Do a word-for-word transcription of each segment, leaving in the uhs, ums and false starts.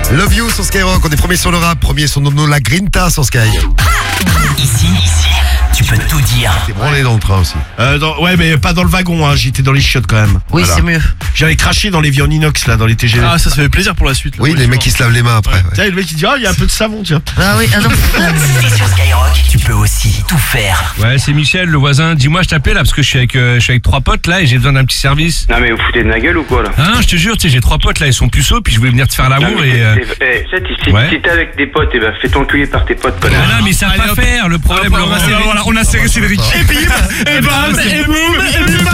Love You sur Skyrock, on est premier sur le rap, premier sur Nono la Grinta sur Sky. Ici, ici, tu peux tout dire. T'es branlé dans le train aussi. Euh, dans, ouais, mais pas dans le wagon, hein. J'étais dans les chiottes quand même. Oui, Voilà. c'est mieux. J'avais craché dans les vieux en inox là, dans les T G V. Ah, ça, ça fait plaisir pour la suite. Là, Oui, les mecs qui se lavent les mains après. Ouais. Tiens, le mec il dit ah il y a un peu de savon tiens. Ah oui, ah non. C'est sur Skyrock, tu peux aussi tout faire. Ouais, c'est Michel, le voisin. Dis-moi, je t'appelais là parce que je suis avec, euh, je suis avec trois potes là et j'ai besoin d'un petit service. Non mais vous foutez de ma gueule ou quoi là? Hein, je te jure, tu sais, j'ai trois potes là, ils sont puceaux, puis je voulais venir te faire Non, l'amour mais et. euh, c'est- c'est- eh, ça, si Ouais. si t'es avec des potes, eh ben fais-toi enculer par tes potes, Ah connard. non, mais ils savent pas faire, le problème, Laurent. Voilà, on a serré Cédric. Et bim, et bam, et boum, et bim.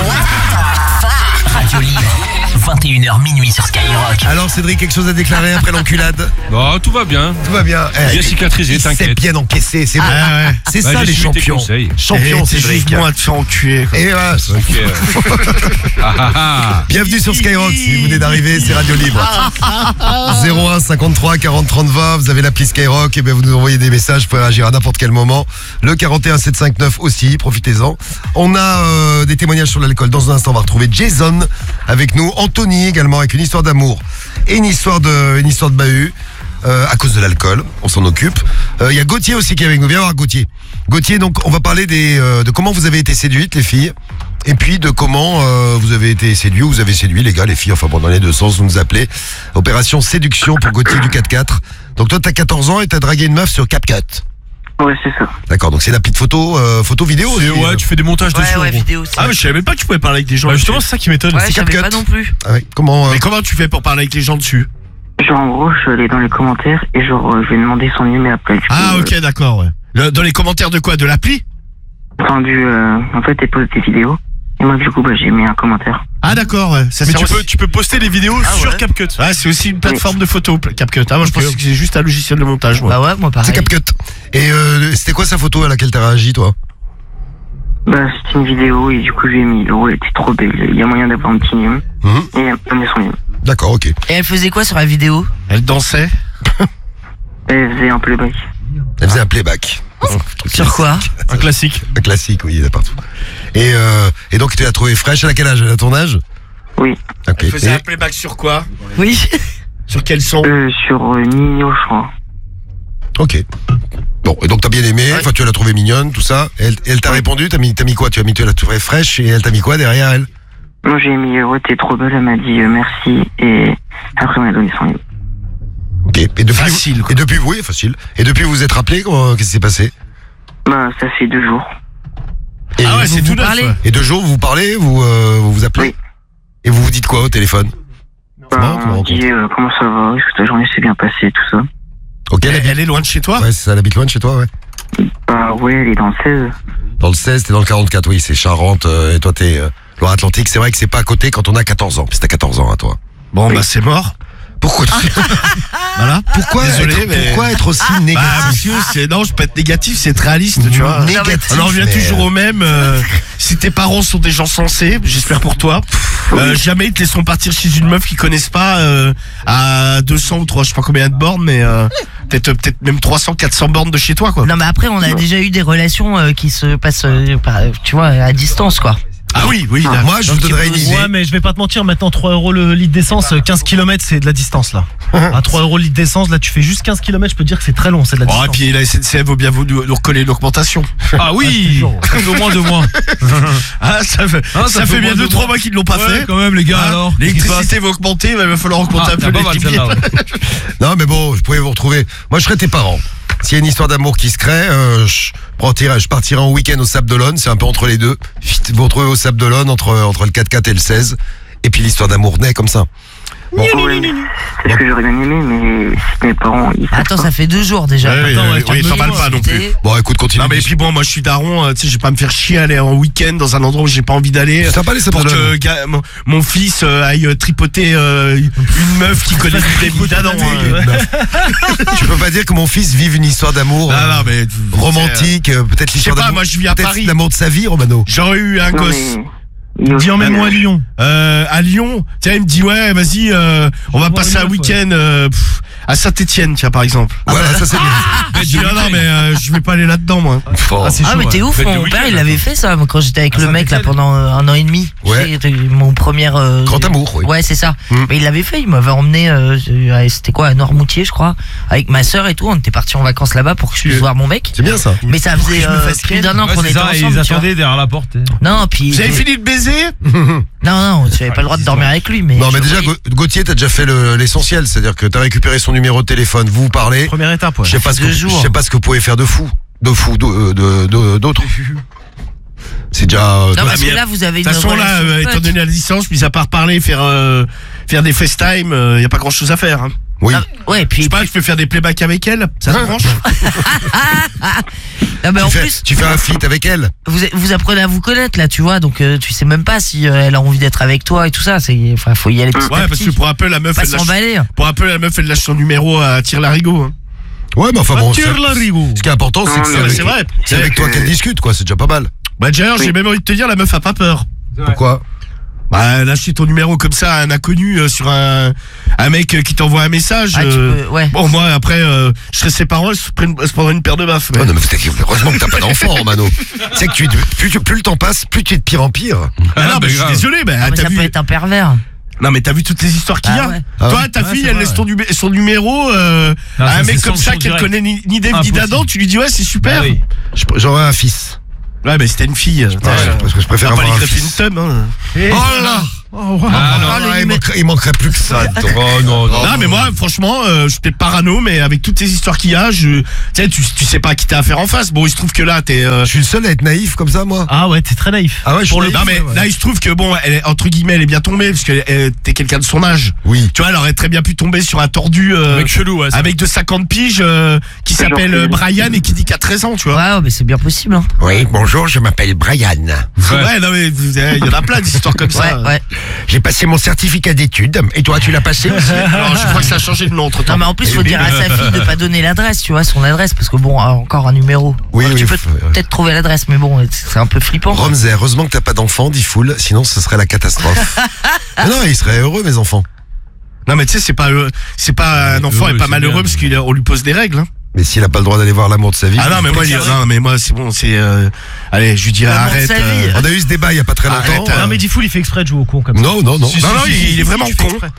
Radio Libre, vingt et une heures minuit sur Skyrock. Alors Cédric, quelque chose à déclarer après l'enculade? Bon, tout va bien. Tout va bien. Eh, Bien cicatrisé, il s'est t'inquiète. bien encaissé, c'est bon. Ah ouais. C'est Bah, ça j'ai les suivi tes champions. conseils. Champion Eh, t'es Cédric. juste moi à te faire enculer. quoi. Et voilà. Ok. Ah, ah, ah. Bienvenue sur Skyrock, si vous venez d'arriver, c'est Radio Libre. zéro un cinquante-trois quarante trente vingt, vous avez l'appli Skyrock, et bien vous nous envoyez des messages, vous pouvez réagir à n'importe quel moment. Le quarante et un sept cent cinquante-neuf aussi, profitez-en. On a euh, des témoignages sur l'alcool. Dans un instant, on va retrouver Jason avec nous, Anthony également avec une histoire d'amour et une histoire de, une histoire de bahut. Euh, à cause de l'alcool, on s'en occupe. Il euh, y a Gauthier aussi qui est avec nous. Viens voir Gauthier. Gauthier, donc on va parler des, euh, de comment vous avez été séduites les filles, et puis de comment euh, vous avez été séduits, ou vous avez séduit les gars, les filles, enfin bon, dans les deux sens, vous nous appelez. Opération séduction pour Gauthier du quatre quatre. Donc toi t'as quatorze ans et t'as dragué une meuf sur CapCut. Ouais, c'est ça. D'accord, donc c'est l'appli de photo, euh, photo vidéo aussi. Ouais, tu fais des montages dessus. Ouais, ouais, en gros. vidéo aussi. Ah mais je savais même pas que tu pouvais parler avec des gens. Bah, dessus. justement, c'est ça qui m'étonne. Ouais, C'est je savais CapCut. pas non plus. Ah ouais, comment euh, Mais comment tu fais pour parler avec les gens dessus? Genre en gros, je suis allé dans les commentaires et genre euh, je vais demander son numéro et après du coup, Ah ok d'accord ouais. Le- dans les commentaires de quoi? De l'appli? euh, enfin, du, euh, en fait, elle pose des vidéos et moi du coup bah j'ai mis un commentaire. Ah d'accord ouais. Ça Mais sert tu aussi- peux, tu peux poster des vidéos Ah, sur ouais. CapCut. Ah c'est aussi une plateforme de photo CapCut. Ah moi je Ok. pensais que c'est juste un logiciel de montage moi. Bah ouais, moi pareil. c'est CapCut. Et euh, c'était quoi sa photo à laquelle t'as réagi toi? Bah c'était une vidéo et du coup j'ai mis l'eau, elle était trop belle. Il y a moyen d'avoir un petit numéro Mhm. et elle met son numéro. D'accord, ok. Et elle faisait quoi sur la vidéo? Elle dansait. Elle faisait un peu le bac. Elle faisait un playback. Sur quoi? Un classique. Un classique, oui, il y en a partout. Et, euh, et donc tu l'as trouvée fraîche, elle a quel âge? Elle a ton âge? Oui. Ok. Elle faisait Et- un playback sur quoi? Oui. Sur quel son? Euh, sur euh, Nino, je crois. Ok. Bon, et donc t'as bien aimé, enfin tu l'as trouvée mignonne, tout ça. Et elle, elle t'a répondu, t'as mis, t'as mis quoi? Tu as mis, tu l'as trouvée fraîche et elle t'a mis quoi derrière elle? Moi j'ai mis euh, ouais t'es trop belle, elle m'a dit euh, merci et après on a donné son numéro. Ok. Et depuis, Facile, quoi. Et depuis, oui, facile. Et depuis vous vous êtes rappelé, comment, qu'est-ce qui s'est passé? Bah ça fait deux jours. Et, Ah ouais vous c'est vous tout neuf. parlez ouais. et deux jours, vous vous parlez, vous euh, vous, vous appelez? Oui. Et vous vous dites quoi au téléphone? Bah, marrant, comme on dit rencontre. euh, comment ça va, est-ce que ta journée s'est bien passée, tout ça. Ok, elle Elle, habite, elle est loin de chez toi? ouais, c'est ça, elle habite loin de chez toi, ouais. Bah ouais, elle est dans le seize. Dans le seize, t'es dans le quarante-quatre, oui, c'est Charente, euh, et toi t'es euh, Loire-Atlantique. C'est vrai que c'est pas à côté quand on a quatorze ans. Puis t'as quatorze ans, hein, toi. Bon bah c'est mort. Pourquoi Voilà. Pourquoi Désolé, être, mais- pourquoi être aussi Bah négatif? monsieur, c'est non, je peux être négatif, c'est être réaliste, tu vois. Négatif, Alors on revient mais- toujours au même. euh, si tes parents sont des gens sensés, j'espère pour toi, euh, jamais ils te laisseront partir chez une meuf qu'ils connaissent pas euh, à deux cents ou trois, je sais pas combien de bornes, mais euh, peut-être peut-être même trois cents, quatre cents bornes de chez toi quoi. Non mais après on a déjà eu des relations euh, qui se passent, euh, par, tu vois, à distance quoi. Ah oui, oui. là. Moi, je vous donnerais une idée. Ouais, mais je vais pas te mentir, maintenant trois euros le litre d'essence, quinze kilomètres, c'est de la distance là. À trois euros le litre d'essence, là tu fais juste quinze kilomètres, je peux te dire que c'est très long, c'est de la Oh, et distance. puis la S N C F vaut bien vous nous, nous recoller l'augmentation. Ah oui, au moins deux mois. Ah ça fait, Ah, ça ça fait fait au bien moins deux deux trois mois. mois qu'ils l'ont pas Ouais, fait. quand même les gars Ah, alors. l'électricité va augmenter, mais il va falloir augmenter Ah, un t'as peu pas les mal, prix. celle-là, ouais. Non, mais bon, je pouvais vous retrouver. Moi, je serais tes parents. S'il y a une histoire d'amour qui se crée, euh, je, partirai, je partirai en week-end au Sable d'Olonne, c'est un peu entre les deux. Vite, vous retrouvez au Sable d'Olonne entre, entre le quatre quatre et le seize. Et puis l'histoire d'amour naît comme ça. Bon, ouais, c'est ce que j'aurais bien aimé, mais si mes parents ils savent Attends, pas. ça fait deux jours déjà. Ouais, Attends, ouais, oui, calme-toi, s'emballe pas non plus. Bon, écoute, continue. Non mais puis bon, moi je suis daron, euh, tu sais, je vais pas me faire chier à aller en week-end dans un endroit où j'ai pas envie d'aller. C'est sympa les Sables Pour que d'Olonne. ga- mon, mon fils euh, aille euh, tripoter euh, une meuf qui connaît toutes les vies d'Adam. hein. Tu peux pas dire que mon fils vive une histoire d'amour Non, euh, non, mais romantique, euh, peut-être Je sais l'histoire pas, d'amour. moi je vis à peut-être Paris. l'amour de sa vie, Romano. J'aurais eu un Non, gosse. mais... il est Dis aussi- emmène-moi à Lyon. Euh, à Lyon, tiens, il me dit ouais, vas-y, euh, on va Voir passer une un meuf, week-end euh, pff, à Saint-Étienne, tiens, par exemple. Voilà, ça c'est bien. Je dis, ah non, mais euh, je vais pas aller là-dedans, moi. Fort. Ah, c'est Ah chaud, mais t'es ouais. ouf, Faites mon le père week-end, il avait fait ça moi, quand j'étais avec Ah, le ça mec là fait pendant euh, un an et demi. Ouais. C'était mon premier euh, Grand amour, oui. Ouais c'est ça. Mm. Mais il l'avait fait, il m'avait emmené euh, à- c'était quoi à Noirmoutier je crois, avec ma sœur et tout, on était partis en vacances là-bas pour que je puisse voir mon mec. C'est bien ça. Mais ça faisait je me euh, fasse plus ken. d'un an Ouais, qu'on c'est était ça, et ensemble. ils tu vois. attendaient derrière la porte. Non, puis Vous avez fini de baiser? non non, tu avais pas le droit de dormir avec lui mais Non, mais je- déjà, Go- Gauthier, t'as déjà fait le- l'essentiel. C'est-à-dire que t'as récupéré son numéro de téléphone, vous vous parlez. Première étape, ouais. Je sais pas ce que, deux je jours. sais pas ce que vous pouvez faire de fou. De fou, de- de- de- d'autres. C'est déjà. euh, Non toi, parce mais que là vous avez De une toute façon, là, relation euh, de étant pote. donné la distance, mis à part parler, faire, euh, faire des FaceTime, il euh, y a pas grand chose à faire. Hein. oui. Ah, ouais Je puis sais pas, je peux faire des playbacks avec elle, ça te branche? non, mais en tu, fais, plus tu fais un feat avec elle. vous, vous apprenez à vous connaître là, tu vois, donc euh, tu sais même pas si euh, elle a envie d'être avec toi et tout ça. C'est, enfin, faut y aller petit à Ouais, parce petit. que pour un peu, la meuf, Pas elle lâche, s'emballer. pour un peu, la meuf, elle lâche son numéro à Tire-Larigot. Hein. Ouais, mais enfin bon. Tire c'est- la rigou. Ce qui est important, c'est que Non, c'est non, mais avec, c'est vrai. c'est avec toi qu'elle discute, quoi. C'est déjà pas mal. Bah, d'ailleurs, Oui. j'ai même envie de te dire, la meuf a pas peur. Pourquoi? Bah, lâcher ton numéro comme ça à un inconnu euh, sur un, un mec euh, qui t'envoie un message. Ah, tu euh, peux, ouais. Bon, moi, après, euh, je serais ses parents, elle se prenne- elle se prendrait une paire de baffes. mais- Oh, non, mais peut-être- heureusement que t'as pas d'enfant, Mano. C'est que tu, plus, tu- plus le temps passe, plus tu es de pire en pire. Ah non, Ah, mais je suis grave. désolé, mais, Non, mais t'as ça vu... peut être un pervers. Non, mais t'as vu toutes les histoires qu'il y Ah a? ouais. Ah Toi, ouais. ta Ouais, fille, c'est elle vrai, laisse ton, numé- son numéro euh, Non, à ça, un c'est mec comme ça sanction qu'elle directe. connaît ni, ni Dave ni Impossible. d'Adam, tu lui dis ouais, c'est super. Bah oui. Je- J'aurais un fils. Ouais, mais c'était une fille. Ouais, parce que je préfère T'as pas avoir les un greffes une fils. tome, hein. Oh là là! Oh, wow. Ah, non. Ah, là, il, manquerait, il manquerait plus que ça. dis donc. Oh non, non. Non, mais moi, franchement, euh, je suis peut-être parano, mais avec toutes les histoires qu'il y a, je, tu sais, tu, tu sais pas qui t'as affaire en face. Bon, il se trouve que là, t'es, euh, Je suis le seul à être naïf comme ça, moi. Ah ouais, t'es très naïf. Ah ouais, je suis Pour le naïf. non, mais ouais. là, il se trouve que bon, elle est, entre guillemets, elle est bien tombée, parce que euh, t'es quelqu'un de son âge. Oui. Tu vois, elle aurait très bien pu tomber sur un tordu, euh, Mec chelou, ouais. ça. avec de cinquante piges, euh, qui C'est s'appelle gentil. euh, Brian et qui dit qu'à treize ans, tu vois. Ouais, ouais, mais c'est bien possible. Hein. Oui, bonjour, je m'appelle Brian. Ouais, non, mais vous- il y en a plein d'histoires comme ça. Ouais, ouais. J'ai passé mon certificat d'études. Et toi, tu l'as passé aussi? Alors, je crois que ça a changé de nom entre temps. Non, mais en plus, faut dire à sa fille de pas donner l'adresse, tu vois, son adresse, parce que bon, euh, encore un numéro. Oui, Alors, oui, tu peux faut- ouais. peut-être trouver l'adresse, mais bon, c'est un peu flippant. Romzé, heureusement que t'as pas d'enfant, dit Foul, sinon ce serait la catastrophe. Mais non, ils seraient heureux, mes enfants. Non, mais tu sais, c'est pas, euh, c'est pas un enfant heureux, est pas c'est malheureux bien. parce qu'on lui pose des règles. Hein. Mais s'il a pas le droit d'aller voir l'amour de sa vie. Ah non, mais moi, il- non, mais moi, c'est bon, c'est, euh, allez, je lui dirais L'amour de arrête. sa vie. euh, On a eu ce débat il y a pas très Arrête, longtemps. euh, Non, mais Diffoul, il fait exprès de jouer au con comme ça. Non, non, non. non, non, il, il est vraiment Tu fais con. exprès.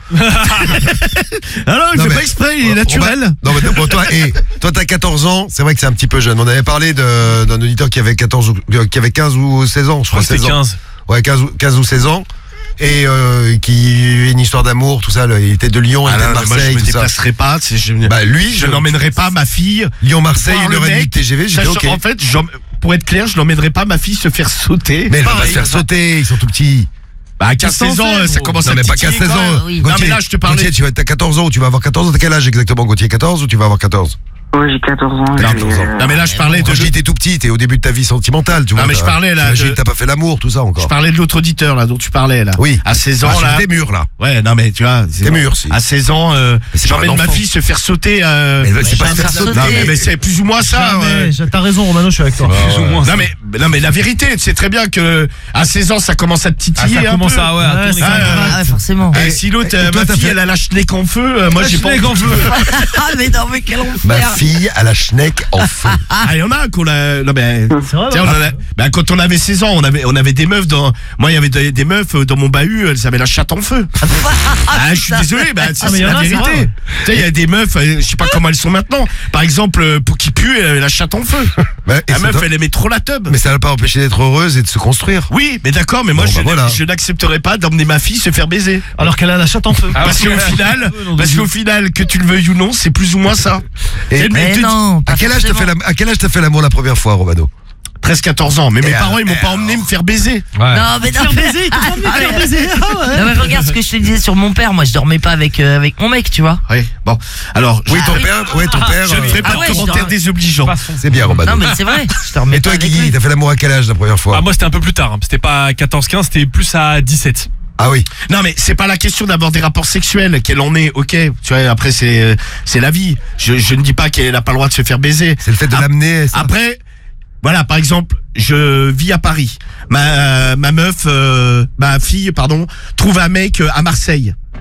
Non, non, il Non, fait mais- pas exprès, il est On- on naturel. va- Non, mais bon, toi, et, toi, t'as quatorze ans, c'est vrai que c'est un petit peu jeune. On avait parlé de- d'un auditeur qui avait quatorze ou, euh, qui avait quinze ou seize ans, je Je crois crois que c'était seize ans. quinze. Ouais, quinze ou, quinze ou seize ans. Et euh, qui une histoire d'amour, tout ça. là. Il était de Lyon, il Ah était non, de mais moi, je Marseille, me tout ça. déplacerai pas. tu sais, Je, Bah lui, je n'emmènerai pas ma fille. Lyon-Marseille, voir une le heure et demie mec, de T G V, j'étais sachant- ok. En fait, j'en- pour être clair, je n'emmènerai pas ma fille se faire sauter. Mais elle va pas Pareil, se faire sauter, ils sont tout petits. Bah, à quinze seize ans, faire, ça gros. commence Non, à mais pas titiller, qu'à seize quand ans. même. oui. Non, Gauthier, mais là, je te parlais. Gauthier, tu vas, t'as quatorze ans ou tu vas avoir quatorze ans? T'as quel âge exactement, Gauthier? quatorze ou tu vas avoir quatorze? Ouais, j'ai quatorze ans. T'as j'ai, quatorze ans. euh, Non, mais là, je parlais de. Quand je dis t'es tout petit, t'es au début de ta vie sentimentale, tu vois. Non, mais je t'as- parlais, là, j'imagine de- que t'as pas fait l'amour, tout ça Je encore. parlais de l'autre auditeur, là, dont tu parlais, là. Oui. À seize ans, Ah, là. j'ai des murs, là. Ouais, non, mais tu vois. c'est T'es bon. mûr, si. À seize ans, euh, Mais c'est pas j'emmène un ma enfant. fille se faire sauter. Euh... Mais c'est pas jamais se faire faire sauter. sauter. Non, mais, mais c'est plus ou moins ça. Jamais, ouais. j'ai- T'as raison, Romano, je suis avec toi. Plus ou moins. Non mais, non mais la vérité, tu sais très bien que à seize ans ça commence à te Ah, titiller ça un commence peu. à, ouais, à Ouais, tourner c'est comme ça, ça. euh, Ah ouais, forcément. Et Et- si l'autre, et euh, toi, ma t'as fille, fait- elle a la schneck en feu, euh, moi j'ai pas envie. en feu. Ah, mais non, mais quel Ma enfer. fille a la schneck en feu. Ah, il y en a qu'on a. Non mais. C'est vrai, Tiens, on ouais. en a- ben, quand on avait seize ans, on avait, on avait des meufs dans. Moi, il y avait des, des meufs euh, dans mon bahut, elles avaient la chatte en feu. Ah, je suis désolé, bah, ça, Ah, mais c'est y en la a, c'est vérité. vrai. Tu sais, il y a des meufs, euh, je sais pas comment elles sont maintenant. Par exemple, euh, pour qui pue, elle avait la chatte en feu. Bah, et La c'est meuf, toi- elle aimait trop la tub. Mais ça va pas empêcher d'être heureuse et de se construire. Oui, mais d'accord, mais moi, Bon, je, bah, voilà. je n'accepterai pas d'emmener ma fille se faire baiser. Alors qu'elle a la chatte en feu. Ah, Parce ouais. qu'au final, non, parce non. qu'au final, que tu le veuilles ou non, c'est plus ou moins ça. Et- C'est- Mais te- non, pas À quel âge t'as fait forcément. la- à quel âge t'as fait l'amour la première fois, Romano? treize quatorze ans. Mais mes Et parents, alors- ils m'ont et pas emmené me faire baiser. Ouais. Non, mais non, Faire mais- baiser, t'as pas envie de Ah, faire mais- baiser. Ah ouais. Non, mais regarde ce que je te disais sur mon père. Moi, je dormais pas avec, euh, avec mon mec, tu vois. Oui, bon. Alors, Oui, je, ton père, ouais, ton père. je ne euh, ferai pas Ah ouais, de je commentaires dors- désobligeants. C'est bien, Romano. Non, mais c'est vrai. Je dormais Et toi, pas avec Guigui, lui. t'as fait l'amour à quel âge la première fois? Ah, moi, c'était un peu plus tard. hein. C'était pas quatorze quinze, c'était plus à dix-sept. Ah oui. Non, mais c'est pas la question d'avoir des rapports sexuels, qu'elle en est, ok. Tu vois, après, c'est, c'est la vie. Je, je ne dis pas qu'elle n'a pas le droit de se faire baiser. C'est le fait de Ah, l'amener. ça. Après, voilà, par exemple, je vis à Paris. Ma, ma meuf, euh, ma fille, pardon, trouve un mec euh, à Marseille.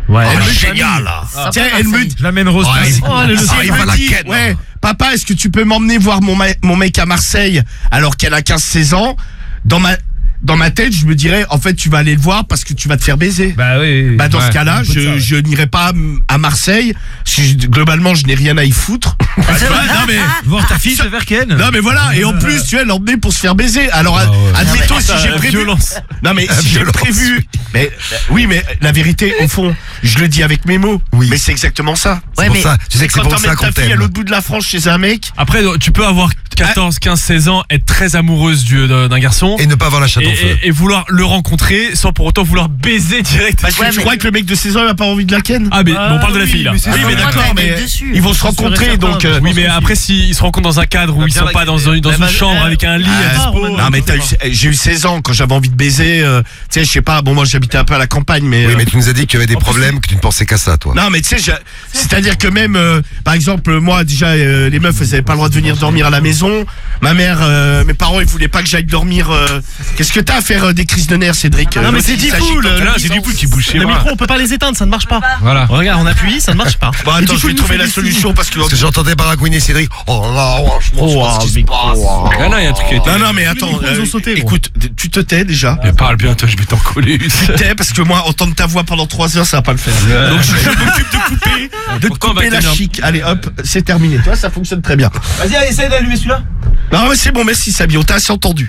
Ouais. Elle Elle est me- géniale. Ça Tiens, va, elle me Marseille. dit, Je l'amène rose. Ouais, classique. Oh, le- le- ça elle arrive à me la dit, ken. ouais, papa, est-ce que tu peux m'emmener voir mon, ma- mon mec à Marseille alors qu'elle a quinze seize ans? Dans ma, dans ma tête, je me dirais, en fait, tu vas aller le voir parce que tu vas te faire baiser. Bah oui. Bah dans ouais. ce cas-là, je, je n'irai pas à Marseille. Si je- globalement, je n'ai rien à y foutre. Bah, tu vois, non mais, Voir ta fille se faire ken. non mais voilà. Et en plus, tu vas l'emmener pour se faire baiser. Alors, Ah ouais. admettons Non, mais- si j'ai La prévu. violence. Non mais La si j'ai violence. prévu. Mais euh, oui, mais la vérité, au fond, je le dis avec mes mots. Oui. Mais c'est exactement ça. C'est Ouais, pour mais ça. Tu sais que c'est Quand pour ça t'emmènes qu'on ta fille à t'aime. l'autre bout de la France chez un mec. Après, tu peux avoir quatorze, quinze, seize ans, être très amoureuse du- d'un garçon Et ne pas avoir la chatte et, en feu. et- et vouloir le rencontrer sans pour autant vouloir baiser direct. Parce que Ouais, tu mais- crois que le mec de seize ans il a pas envie de la ken? Ah, mais Ah, bon, on parle de la oui, fille là. mais c'est Oui, ça. mais Moi, d'accord, t'as mais été dessus. ils vont se C'est sûr et rencontrer certain, donc. je euh, pense. Oui, mais après, s'ils se rencontrent dans un cadre où ils sont pas dans, un- dans Bah, une bah, chambre euh, avec un lit, Ah, à dispo. Roman. Non mais t'as eu, j'ai eu seize ans quand j'avais envie de baiser. euh, tu sais, je sais pas. Bon, moi j'habitais un peu à la campagne, mais. Oui, euh, mais tu nous as dit que tu avais des problèmes, que tu ne pensais qu'à ça, toi. Non mais tu sais, j'ai- c'est-à-dire que même, euh, par exemple, moi déjà, euh, les meufs, elles avaient pas le droit de venir dormir à la maison. Ma mère, euh, mes parents, ils voulaient pas que j'aille dormir. euh, Qu'est-ce que t'as à faire euh, des crises de nerfs, Cédric? Non, mais Euh, c'est il dix s'agit poules, quand là, même c'est de du poules qui bouge chez Le moi. micro, on peut pas les éteindre, ça ne marche pas. Voilà. Regarde, on appuie, ça ne marche pas. Bon, Et attends, du je coup, vais il trouver nous la fait des solution parce que. Parce que j'entendais Baragouine et Cédric. Oh là, franchement, Oh, je pense qu'il se mais- passe. Ah non, il y a un truc qui a été. Non, non, mais Tous les attends. micros, ils ont sauté, gros. écoute, tu te tais déjà. Mais parle bien, toi, je vais t'en coller une. Tu te tais parce que moi, entendre ta voix pendant trois heures, ça va pas le faire. Ouais. Donc je, je m'occupe de couper, de te Pourtant, couper la vingt et un. chic. Allez, hop, c'est terminé. Toi, ça fonctionne très bien. Vas-y, allez, essaye d'allumer celui-là. Non, mais c'est bon, merci Samy, on t'a assez entendu.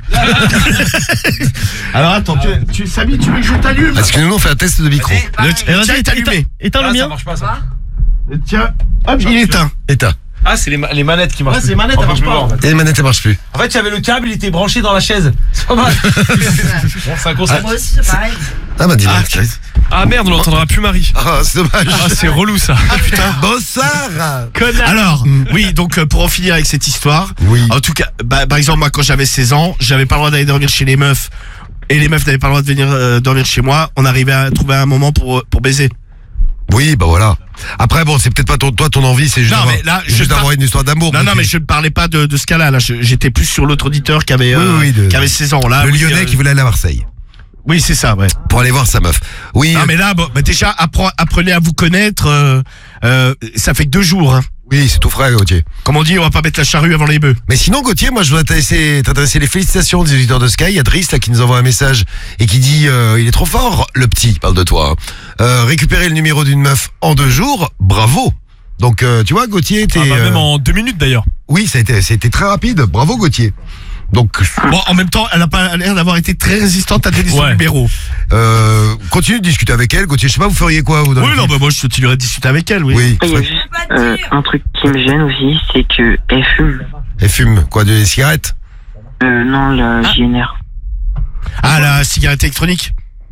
Alors attends, tu, tu, Samy, tu veux que je t'allume? Est-ce que nous, on fait un test de micro? Le, Et tiens, vas-y, est éteins, allumé. éteins le mien. marche pas, ça. Tiens, hop, il est éteint. Éteins. Ah, c'est les, ma- les manettes qui marchent. Ouais, c'est les manettes, On elles peut marchent plus pas. voir, en fait. Et les manettes, elles marchent plus. En fait, il y avait le câble, il était branché dans la chaise. C'est pas mal. Bon, c'est un concept. Moi aussi, c'est pareil. Ah, bah, dis donc. Ah merde, on l'entendra plus, Marie. Ah, c'est dommage. Ah, c'est relou ça. Ah putain. Bonsoir. Alors, oui, donc euh, pour en finir avec cette histoire, Oui. en tout cas, bah, par exemple, moi quand j'avais seize ans, j'avais pas le droit d'aller dormir chez les meufs, et les meufs n'avaient pas le droit de venir euh, dormir chez moi, on arrivait à trouver un moment pour, pour baiser. Oui, bah voilà. Après, bon, c'est peut-être pas ton, toi ton envie, c'est juste Non, d'avoir- mais là, juste je d'avoir par- une histoire d'amour. Non, non, Gauthier. mais je ne parlais pas de, de ce cas-là, là, je- j'étais plus sur l'autre auditeur qui avait, euh, Oui, oui, de- qui avait seize ans, là. Le oui, Lyonnais euh, qui voulait aller à Marseille. Oui, c'est ça, ouais. Pour aller voir sa meuf. Oui. Non, euh, mais là, bon, bah, déjà, appre- apprenez à vous connaître, euh, euh, ça fait que deux jours, hein. Oui, c'est tout frais, Gauthier. Comme on dit, on va pas mettre la charrue avant les bœufs. Mais sinon, Gauthier, moi, je voudrais t'adresser t'adresser les félicitations des auditeurs de Sky. Il y a Driss, là, qui nous envoie un message et qui dit, euh, il est trop fort, le petit, il parle de toi. hein. Euh, récupérer le numéro d'une meuf en deux jours, bravo. Donc, euh, tu vois, Gauthier, t'es... Ah bah, euh, même en deux minutes d'ailleurs. Oui, ça a été, ça a été très rapide. Bravo, Gauthier. Donc, Bon, en même temps, elle a pas l'air d'avoir été très résistante à donner son Ouais. numéro. euh, continue de discuter avec elle. Gauthier, je sais pas, vous feriez quoi, vous, dans Oui, le non, clip bah, moi, je continuerai de discuter avec elle, oui. Oui. Il y a juste euh, un truc qui me gêne aussi, c'est que elle fume. Elle fume, quoi, des cigarettes? Euh, non, la J N R. Ah, la cigarette électronique?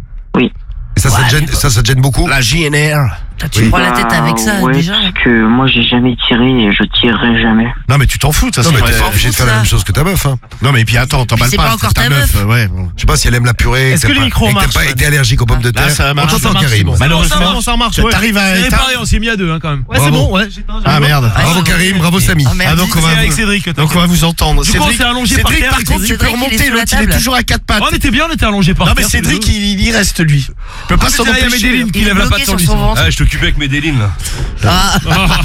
Et ça, ça, te gêne, ça, ça te gêne beaucoup? La J N R. Toi, tu Oui. prends la tête avec ça, ouais, déjà. parce que moi j'ai jamais tiré et je tirerai jamais. Non, mais tu t'en fous, de toute Non, façon. mais t'es pas euh, obligé de faire la ça. même chose que ta meuf, hein. Non, mais puis attends, t'emballes c'est pas, pas encore c'est ta ta meuf. meuf. Ouais, bon. Je sais pas si elle aime la purée. Est-ce t'as que le pas- micro et que t'as marche, pas là été allergique aux pommes de terre. Là, ça marche, On ça t'entend, marche, Karim. c'est bon. Malheureusement, ça marche, ouais. t'arrives à C'est éteindre. pareil, on s'est mis à deux, hein, quand même. Ouais, c'est Bravo. bon, ouais. j'éteins, Ah, j'avoue. merde. Bravo Ouais. Karim, bravo Samy. Ah, merde, Ah, donc on C'est va, avec Cédric. donc on va vous entendre. Du coup, on s'est allongé par Cédric, terre, par contre, tu Cédric, peux il est remonter, sous la l'autre, il est table. toujours à quatre pattes. Oh, on était bien, on était allongé par Non, terre. mais Cédric, tous les deux. il, il y reste, lui. Il peut pas s'en Il y a empêcher. Medellin qui Il est lève la bloqué patte sur sur lui. son ventre. Ah, je t'occupais avec Medellin là. Ah,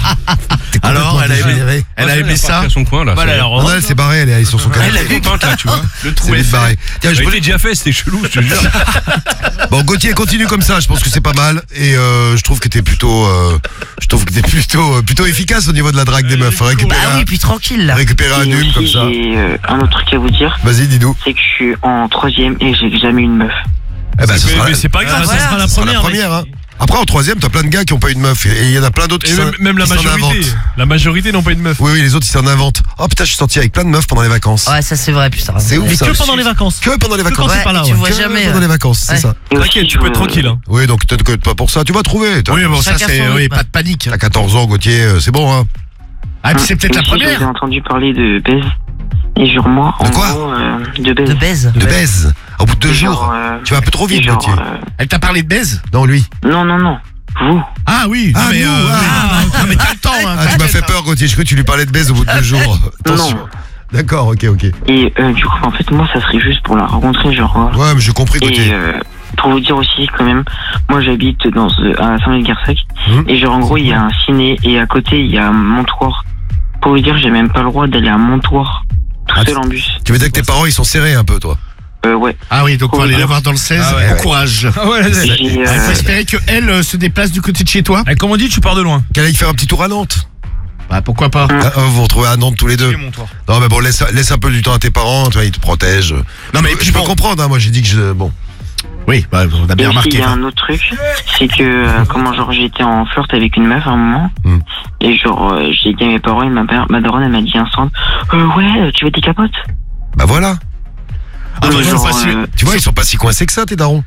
Alors, elle a aimé, elle a Ah, aimé ça. à son coin là. Voilà, ça- alors, Non, elle s'est barrée, elle est allée sur son Elle canapé. est contente là, tu vois. Le trou C'est est vite fait. barré. Tiens, je Je peux- l'ai déjà fait, c'était chelou, je te jure. Bon, Gauthier, continue comme ça. Je pense que c'est pas mal. Et euh, je trouve que t'es plutôt, euh, je trouve que t'es plutôt, euh, plutôt efficace au niveau de la drague des meufs. Récupérer, bah un, oui, puis tranquille, là. récupérer un Et num aussi, comme ça. j'ai euh, un autre truc à vous dire, Vas-y, dis-nous. c'est que je suis en troisième et j'ai jamais eu une meuf. Eh ben, ce Mais sera, mais c'est pas Ah, grave. ça voilà. sera la ce sera la première. première. Hein. Après, en troisième, t'as plein de gars qui ont pas eu de meuf. Et il y en a plein d'autres qui Et s'en- même, même la qui s'en majorité. inventent. La majorité n'ont pas une meuf. Oui, oui, les autres, ils s'en inventent. Oh putain, je suis sorti avec plein de meufs pendant les vacances. Ouais, ça c'est vrai, putain. C'est ouf, Mais ça. que pendant les vacances. Que pendant les Que quand vacances. c'est pas là, tu ouais. vois Que jamais. pendant ouais. les vacances, c'est Ouais. ça. Et T'inquiète, aussi, tu peux je- être tranquille. Hein. Oui, donc peut-être que pas pour ça. Tu vas trouver. T'as Oui, bon, ça, Chacun c'est, son oui, rythme. pas de panique. t'as quatorze ans, Gauthier, euh, c'est bon, hein. Ah, puis c'est peut-être Et la aussi, J'ai première. entendu parler de baise. Et genre moi, en De quoi gros, euh, de baise. De baise. De baise. Au bout de deux Et genre, jours. euh, Tu vas un peu trop vite, et genre, Gauthier. euh, Elle t'a parlé de baise? Non, lui. Non, non, non. Vous. Ah oui. Ah, non, mais, nous, euh, ah. oui. Non, mais t'as le temps, hein. Ah, tu m'as fait peur, Gauthier. Je crois que tu lui parlais de baise au bout de deux jours. Attention. Non. D'accord, ok, ok. Et euh, du coup, en fait, moi, ça serait juste pour la rencontrer, genre. euh, Ouais, mais j'ai compris, Et Gauthier. euh, pour vous dire aussi quand même, moi j'habite dans euh, à Saint-Méry-de-Garsac Mmh. et genre en gros il y a un ciné et à côté il y a un montoir. Pour vous dire, j'ai même pas le droit d'aller à un montoir tout Ah, seul en bus. Tu veux dire que tes parents ils sont serrés un peu, toi? Euh, ouais. Ah oui, donc on va aller Oui. la voir dans le seize. Ah ouais, Bon ouais. courage. Ah ouais, Et c'est- j'ai, Il faut euh, espérer qu'elle euh, se déplace du côté de chez toi. Eh, comme on dit, tu pars de loin. Qu'elle aille faire un petit tour à Nantes. Bah pourquoi pas. Ah, ah, vous vous retrouvez à Nantes tous les deux. Non, mais bon, laisse, laisse un peu du temps à tes parents, tu vois, ils te protègent. Non mais je puis peux bon. comprendre, hein, moi j'ai dit que je. Bon. Oui, bah, on a Et bien aussi, remarqué. il y a hein. un autre truc, c'est que euh, comment genre j'étais en flirt avec une meuf à un moment Hmm. et genre euh, j'ai dit à mes parents et ma, mère- ma daronne elle m'a dit instant euh, ouais tu veux des capotes. Bah voilà. Ah, bah, Mais ils sont genre, faciles. euh, Tu vois, ils sont pas si coincés que ça, tes darons.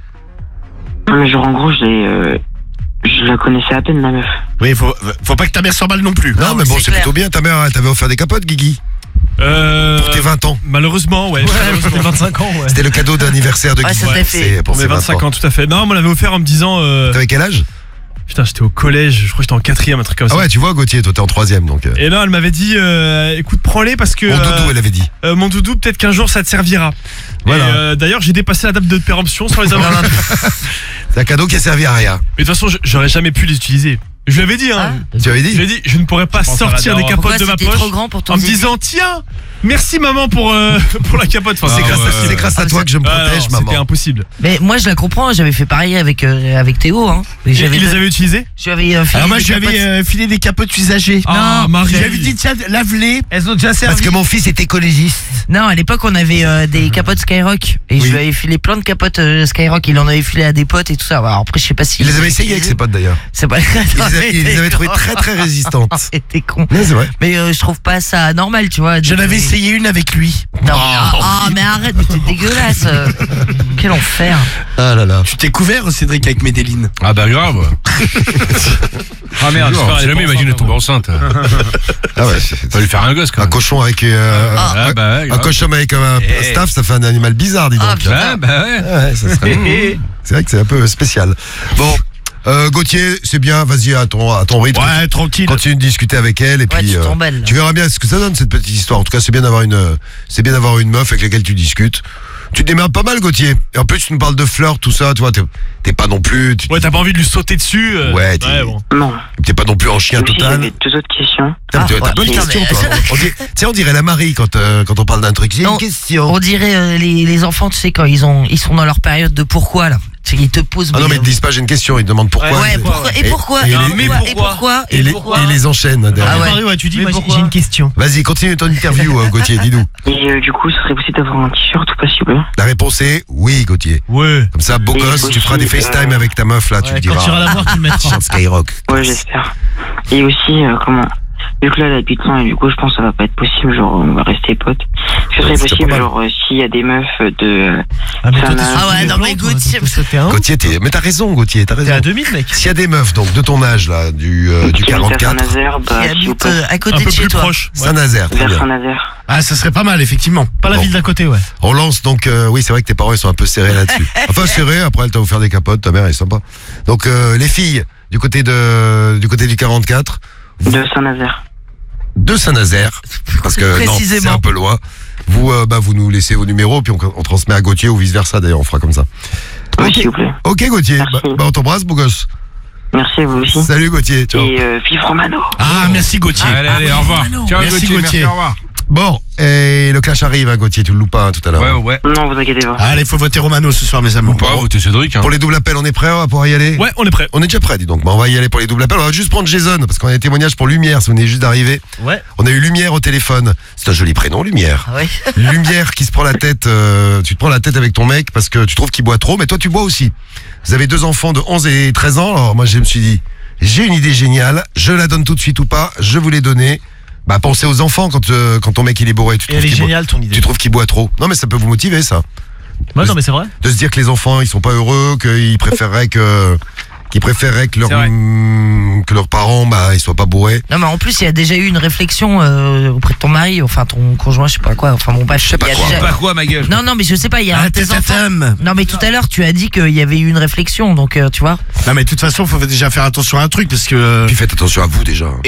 non, mais genre en gros je l'ai euh, je la connaissais à peine ma meuf. Oui, faut, faut pas que ta mère s'emballe non plus. Non, Non, mais bon, c'est c'est clair. plutôt bien. Ta mère, elle t'avait offert des capotes, Guigui, Euh, pour tes vingt ans. Malheureusement, ouais. Ouais, malheureusement. c'était vingt-cinq ans, ouais. C'était le cadeau d'anniversaire de Ouais, Guigui. ça t'a fait. C'est pour Pour ses mes vingt-cinq ans, tout à fait. Non, on me l'avait offert en me disant. Euh, T'avais quel âge? putain, j'étais au collège, je crois que j'étais en quatrième, un truc comme ça. Ah ouais, tu vois, Gauthier, toi t'es en troisième, donc. euh, Et là, elle m'avait dit, euh, écoute, prends-les parce que. Mon euh, doudou, elle avait dit. euh, mon doudou, peut-être qu'un jour ça te servira. Voilà. Et euh, d'ailleurs, j'ai dépassé la date de péremption sans les avoir. C'est un cadeau qui a servi à rien. Mais de toute façon, je- j'aurais jamais pu les utiliser. Je lui avais dit, hein. Ah. Tu avais Je lui dit? ai dit, je ne pourrais pas pense à la sortir des daronne. capotes Pourquoi de ma c'était poche trop grand pour ton en me zizi disant, tiens, merci maman pour, euh, pour la capote. Enfin, C'est c'est grâce, grâce à- c'est grâce à Ah, toi c'est- que je me Ah, non, protège, c'était maman. impossible. Mais moi je la comprends, j'avais fait pareil avec euh, avec Théo hein. Mais Et j'avais il les avait utilisés je lui avais euh, filé Alors moi des je lui avais capotes. euh, filé des capotes usagées. Ah, non, Marie. je lui avais dit tiens, lave-les. Elles ont déjà Parce servi. que mon fils est écologiste. Non, à l'époque on avait euh, des capotes Skyrock et Oui. je lui avais filé plein de capotes euh, Skyrock, il en avait filé à des potes et tout ça. Alors après je sais pas si Il les avait essayés avec ses potes d'ailleurs. C'est pas Il les avait, il les avait trouvées très très résistantes. C'était con. Non, c'est vrai. Mais euh, je trouve pas ça normal, tu vois. J'en de- avais essayé une avec lui. Non, ah, ah, mais arrête, mais t'es dégueulasse. euh. Quel enfer. Ah là là. Tu t'es couvert Cédric avec Medellin. Ah bah grave. Ah merde, Dur, j'ai jamais imaginé tomber enceinte. Ah ouais, c'est- On va lui faire un gosse quand un même. cochon avec euh, Ah. un, Ah bah ouais, un grave. cochon avec un Eh. staff, ça fait un animal bizarre, dis donc. Ah, putain. Ah bah ouais. Ouais, ça serait- c'est vrai que c'est un peu spécial. Bon, euh, Gauthier, c'est bien, vas-y à ton, à ton rythme. Ouais, tranquille. Continue de discuter avec elle et Ouais, puis tu euh, t'emballes, là. tu verras bien ce que ça donne cette petite histoire. En tout cas, c'est bien d'avoir une, euh, c'est bien d'avoir une meuf avec laquelle tu discutes. Tu te démerdes pas mal, Gauthier. Et en plus, tu nous parles de flirt, tout ça, tu vois, t'es, t'es pas non plus, tu- Ouais, t'as pas envie de lui sauter dessus. euh, Ouais, t'es- bon. Non. t'es pas non plus en chien Aussi, total. j'avais deux autres questions. Putain, Ah, tu- t'as ouais, bonne putain, question, mais- toi. On dirait- Tu sais, on dirait la Marie quand, euh, quand on parle d'un truc. J'ai Non. une question. On dirait euh, les, les enfants, tu sais, quand ils ont ils sont dans leur période de pourquoi là. Tu sais, ils te posent. Ah non, mais ils des- te disent pas j'ai une question, ils te demandent pourquoi. Ouais, Et- pourquoi, et pourquoi, et et les- pourquoi, mais et pourquoi pourquoi, et, les, pourquoi et les enchaînent derrière. Ah ouais. Pareil, ouais, tu dis, Mais moi j'ai- pourquoi j'ai une question. Vas-y, continue ton interview, euh, Gauthier, dis-nous. Et euh, du coup, ce serait possible d'avoir un t-shirt ou pas, s'il vous plaît? La réponse est oui, Gauthier. Ouais. Comme ça, beau Et gosse, tu aussi, feras des FaceTime euh, avec ta meuf, là, tu Ouais, lui quand diras. tu iras la voir, tu le mettras. Chante Skyrock. Ouais, j'espère. Et aussi, euh, comment? Vu que là, elle habite loin, et du coup, je pense que ça va pas être possible, genre, on va rester potes. Ce serait Ouais, c'est possible, pas mal. genre, euh, s'il y a des meufs de... Ah, mais toi, Ça t'es n'a- sur Ah ouais, tous les non, plans, mais toi, Gauthier, toi, toi, t'es un. Gauthier, t'es... mais t'as raison, Gauthier, t'as T'es raison. à deux mille, mec. S'il y a des meufs, donc, de ton âge, là, du, euh, du qui habite à quarante-quatre, Saint-Nazaire, bah, qui s'il vous habite plaît. euh, à Un côté peu de chez plus toi. proche. Ouais. Saint-Nazaire, très Vers bien. Saint-Nazaire. Ah, ça serait pas mal effectivement. Pas la Bon. ville d'à côté, ouais. On lance donc, euh, oui, c'est vrai que tes parents, ils sont un peu serrés là-dessus. Enfin, serrés, après, elle t'a offert des capotes, ta mère, elle est sympa. Donc, euh, les filles, du côté de, du côté du quarante-quatre, De Saint-Nazaire. de Saint-Nazaire, parce que non, c'est Précisément. un peu loin. Vous, euh, bah, vous nous laissez vos numéros, puis on, on transmet à Gauthier ou vice-versa, d'ailleurs, on fera comme ça. Oui, Ok. s'il vous plaît. Ok, Gauthier, Merci. bah, bah, on t'embrasse, beau gosse. Merci à vous aussi. Salut, Gauthier, ciao. Et euh, vive Romano. Ah, merci Gauthier. Allez, allez, au revoir. Ciao, Merci, Gauthier. Gauthier. Merci, au revoir. Bon, et le clash arrive, hein, Gauthier, tu le loupes pas hein, tout à l'heure. Ouais, ouais. Non, vous inquiétez pas. Allez, faut voter Romano ce soir, mes amis. Ou pas, voter Cédric. Hein. Pour les doubles appels, on est prêt, on va pouvoir y aller? Ouais, on est prêt. On est déjà prêt, dis donc. Bah, on va y aller pour les doubles appels. On va juste prendre Jason, parce qu'on a des témoignages pour Lumière, si vous venez juste d'arriver. Ouais. On a eu Lumière au téléphone. C'est un joli prénom, Lumière. Ah ouais. Lumière qui se prend la tête, euh, tu te prends la tête avec ton mec parce que tu trouves qu'il boit trop, mais toi tu bois aussi. Vous avez deux enfants de onze et treize ans, alors moi je me suis dit, j'ai une idée géniale, je la donne tout de suite ou pas, je vous l'ai donnée. Bah pensez aux enfants quand, euh, quand ton mec il est bourré, tu Et elle trouves est qu'il boit, géniale, ton idée. tu trouves qu'il boit trop. Non mais ça peut vous motiver ça, Ouais, non, mais c'est vrai. de se dire que les enfants ils sont pas heureux, qu'ils préféreraient que qu'ils préféreraient que, leur, C'est vrai. mm, que leurs parents bah ils soient pas bourrés. Non mais en plus il y a déjà eu une réflexion euh, auprès de ton mari, enfin ton conjoint, je sais pas quoi, enfin bon bref, je sais pas quoi. Pas quoi, ma gueule. Non non mais je sais pas, il y a Ah, un de tes t'es enfants. tatam. Non mais tout à l'heure tu as dit qu'il y avait eu une réflexion, donc euh, tu vois. Non, mais de toute façon, faut déjà faire attention à un truc parce que. Puis faites attention à vous déjà. Et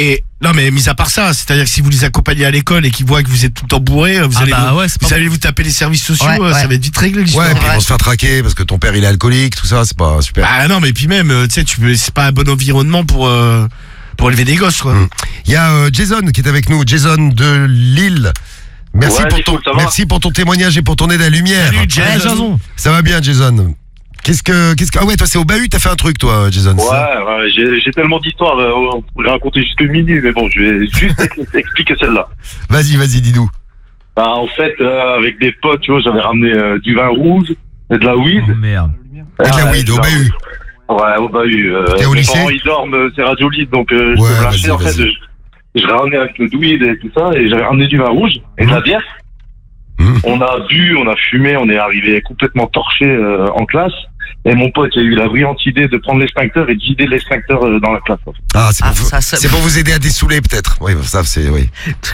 Non mais mis à part ça, c'est-à-dire que si vous les accompagnez à l'école et qu'ils voient que vous êtes tout le temps bourré, vous Ah allez, bah vous, ouais, c'est vous pas allez vous taper les services sociaux, Ouais, euh, ouais. ça va être vite réglé l'histoire. Ouais, puis ils vont se faire traquer parce que ton père il est alcoolique, tout ça, c'est pas super. Ah non mais puis même, euh, tu sais, tu peux, c'est pas un bon environnement pour euh, pour élever des gosses quoi. Mm. Il y a euh, Jason qui est avec nous, Jason de Lille. Merci Ouais, pour Nico, ton ça va merci pour ton témoignage et pour ton aide à la lumière. Salut, Jason. Ouais, Jason. Ça va bien Jason. Qu'est-ce que qu'est-ce que ah ouais, toi c'est au bahut, t'as fait un truc toi Jason. c'est ça Ouais, ouais, j'ai, j'ai tellement d'histoires, euh, on pourrait raconter jusque minuit, mais bon, je vais juste expliquer celle-là. Vas-y, vas-y, dis-nous. Bah, en fait, euh, avec des potes, tu vois, j'avais ramené euh, du vin rouge et de la weed. Oh merde. Et de la Ah, weed au ouais, bahut. Ouais, au bahut. Euh, T'es au mes lycée parents, ils dorment, euh, c'est Radio Libre, donc euh, je Ouais, peux me vas-y, lâcher. En fait, vas-y. je, je ramenais avec le weed et tout ça, et j'avais ramené du vin rouge et de la bière. Mmh. On a bu, on a fumé, on est arrivé complètement torché euh, en classe. Et mon pote a eu la brillante idée de prendre l'extincteur et de vider l'extincteur euh, dans la classe. En fait. Ah, c'est Ah, pour, vous- ça, ça- c'est pour vous aider à dessouler peut-être. Oui, ça c'est oui.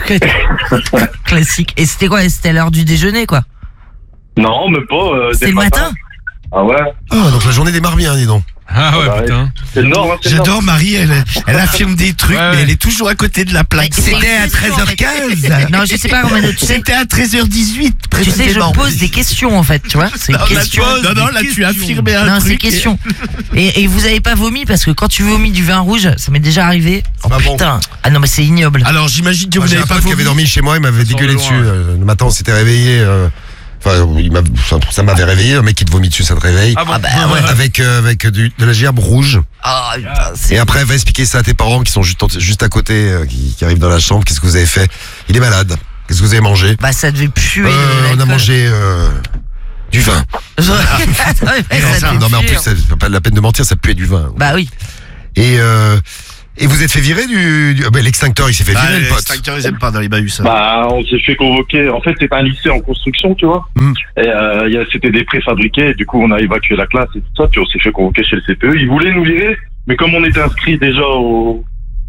Classique. Et c'était quoi? C'était l'heure du déjeuner, quoi? Non, même pas. Euh, C'était dès le matin? Ah ouais, Ah, donc la journée démarre bien, dis donc. Ah ouais, Ouais. putain. c'est le nord. Hein, c'est le nord. J'adore Marie, elle, elle affirme des trucs, Ouais, mais ouais. elle est toujours à côté de la plaque. C'est une question, en fait. Non, je sais pas, Romano, tu sais, C'était à treize heures dix-huit, tu sais, je précisément. pose des questions, en fait, tu vois? C'est une Non, là, question. tu- non, non, là, tu as affirmé un Non, truc. c'est question. Et, et vous avez pas vomi parce que quand tu vomis du vin rouge, ça m'est déjà arrivé. Oh pas bon. putain. Ah non, mais c'est ignoble. Alors, j'imagine que Moi, vous j'ai un n'avez pas pote qui vomi. avait dormi chez moi, il m'avait dégueulé loin. dessus. euh, le matin, on s'était réveillé. euh, Enfin, il m'a- ça, ça m'avait réveillé. Un mec qui te vomit dessus, ça te réveille. Ah bon. Ah bah ouais. Avec euh, avec du, de la gerbe rouge. Ah putain, Et c'est. après, va expliquer ça à tes parents qui sont juste, en- juste à côté, euh, qui, qui arrivent dans la chambre. Qu'est-ce que vous avez fait? Il est malade. Qu'est-ce que vous avez mangé? Bah ça devait puer. Euh, le- On a l'alcool. mangé euh, du vin. Ouais, ça devait Non mais en puer, plus, hein. c'est pas la peine de mentir, ça puait du vin. Bah oui. Et euh, et vous êtes fait virer du, du- ah ben, l'extincteur, il s'est fait Bah, virer le les pote. extincteurs, ils aiment pas dans les bahuts, ça. Bah, on s'est fait convoquer. En fait, c'était un lycée en construction, tu vois. Mm. Et euh, il y a- c'était des préfabriqués. Du coup, on a évacué la classe et tout ça. Puis on s'est fait convoquer chez le C P E. Ils voulaient nous virer, mais comme on était inscrit déjà au,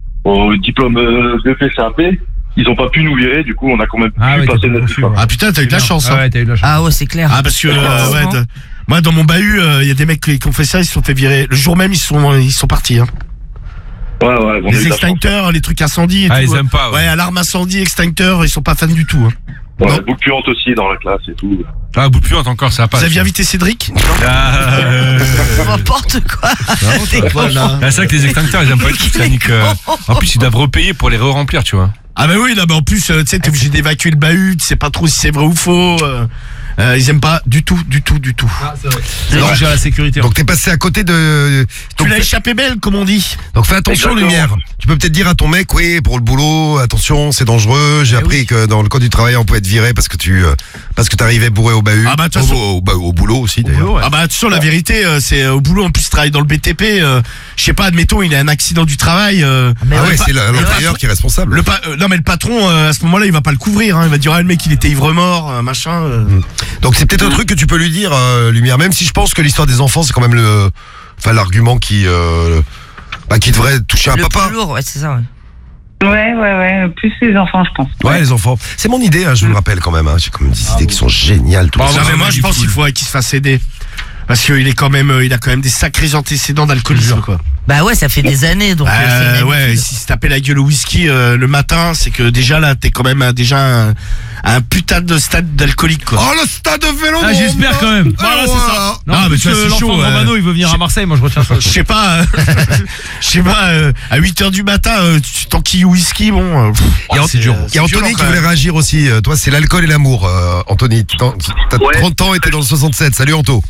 au diplôme euh, de P C A P, ils ont pas pu nous virer. Du coup, on a quand même pu Ah ouais, passer t'es notre confus, diplôme. ouais. Ah putain, t'as eu de la chance, Ah hein. ouais, t'as eu de la chance. Ah ouais, c'est clair. Ah parce que euh, ouais, Heureusement. de- moi dans mon bahut, il y a des mecs qui qui ont fait ça, ils se sont fait virer. Le jour même, ils sont ils sont partis. Hein. Ouais, ouais, on a eu Les de la chance. extincteurs, les trucs incendie et Ah, tout. ils ouais. aiment pas. Ouais, Ouais. alarme incendie, extincteur, ils sont pas fans du tout. Hein. Ouais, boule puante aussi dans la classe et tout. Ah, bout de puante encore, ça Vous passe. aviez invité Cédric? Ah, euh, N'importe quoi. Voilà. Ah, c'est vrai que les extincteurs, ils aiment pas du tout ça, Nick. euh, En plus, ils doivent repayer pour les re-remplir, tu vois. Ah bah oui, là, bah en plus, euh, tu sais, t'es obligé d'évacuer le bahut, tu sais pas trop si c'est vrai ou faux. euh, euh, ils aiment pas du tout, du tout, du tout. Donc, j'ai la sécurité. Donc t'es passé à côté de. Tu Donc, l'as fais- échappé belle, comme on dit. donc fais attention Exactement. lumière. Tu peux peut-être dire à ton mec, oui, pour le boulot, attention, c'est dangereux. J'ai appris que dans le code du travail, on pouvait être viré parce que tu euh, parce que t'arrivais bourré au bahut. Ah bah, de toute au, façon- au, au- au boulot aussi d'ailleurs. Ah bah, tu sais, la vérité, euh, c'est euh, au boulot, en plus, il travaille dans le B T P. euh, Je sais pas, admettons, il a un accident du travail. euh, Mais Ah ouais, ouais, pas- c'est la- l'employeur qui est responsable. Le pa- euh, non mais le patron euh, à ce moment-là il va pas le couvrir hein. Il va dire ah le mec il était ivre mort euh, machin euh. Donc c'est peut-être un truc que tu peux lui dire, euh, Lumière, même si je pense que l'histoire des enfants, c'est quand même le, enfin l'argument qui, euh, bah, qui devrait toucher un le papa. plus lourd, ouais, c'est ça. Ouais. Ouais, ouais, ouais. Plus les enfants, je pense. Ouais, les enfants. C'est mon idée, hein, je vous le rappelle quand même. Hein. J'ai quand même des idées qui sont géniales. Tout Non, ça. mais moi je pense qu'il faudrait qu'il se fasse aider parce qu'il est quand même euh, il a quand même des sacrés antécédents d'alcoolisme quoi. Bah ouais, ça fait des années, donc. euh, c'est Euh, une ouais habitude. si se taper la gueule au whisky euh, le matin c'est que déjà là t'es quand même euh, déjà un, un putain de stade d'alcoolique quoi. Oh le stade de vélo. Ah, j'espère quand même. Voilà, c'est ça. Non, mais tu vois, c'est l'enfant chaud, de euh, Romano, il veut venir à Marseille, moi je retiens ça. Je sais pas, euh, je sais pas, euh, à huit heures du matin, euh, tu t'enquilles au whisky, bon. euh, pff, Il y a, c'est dur. il y a Anthony qui voulait réagir aussi. Euh, Toi, c'est l'alcool et l'amour. Euh, Anthony, t'as t'as Ouais. trente ans et t'es dans le soixante-sept. Salut Anto.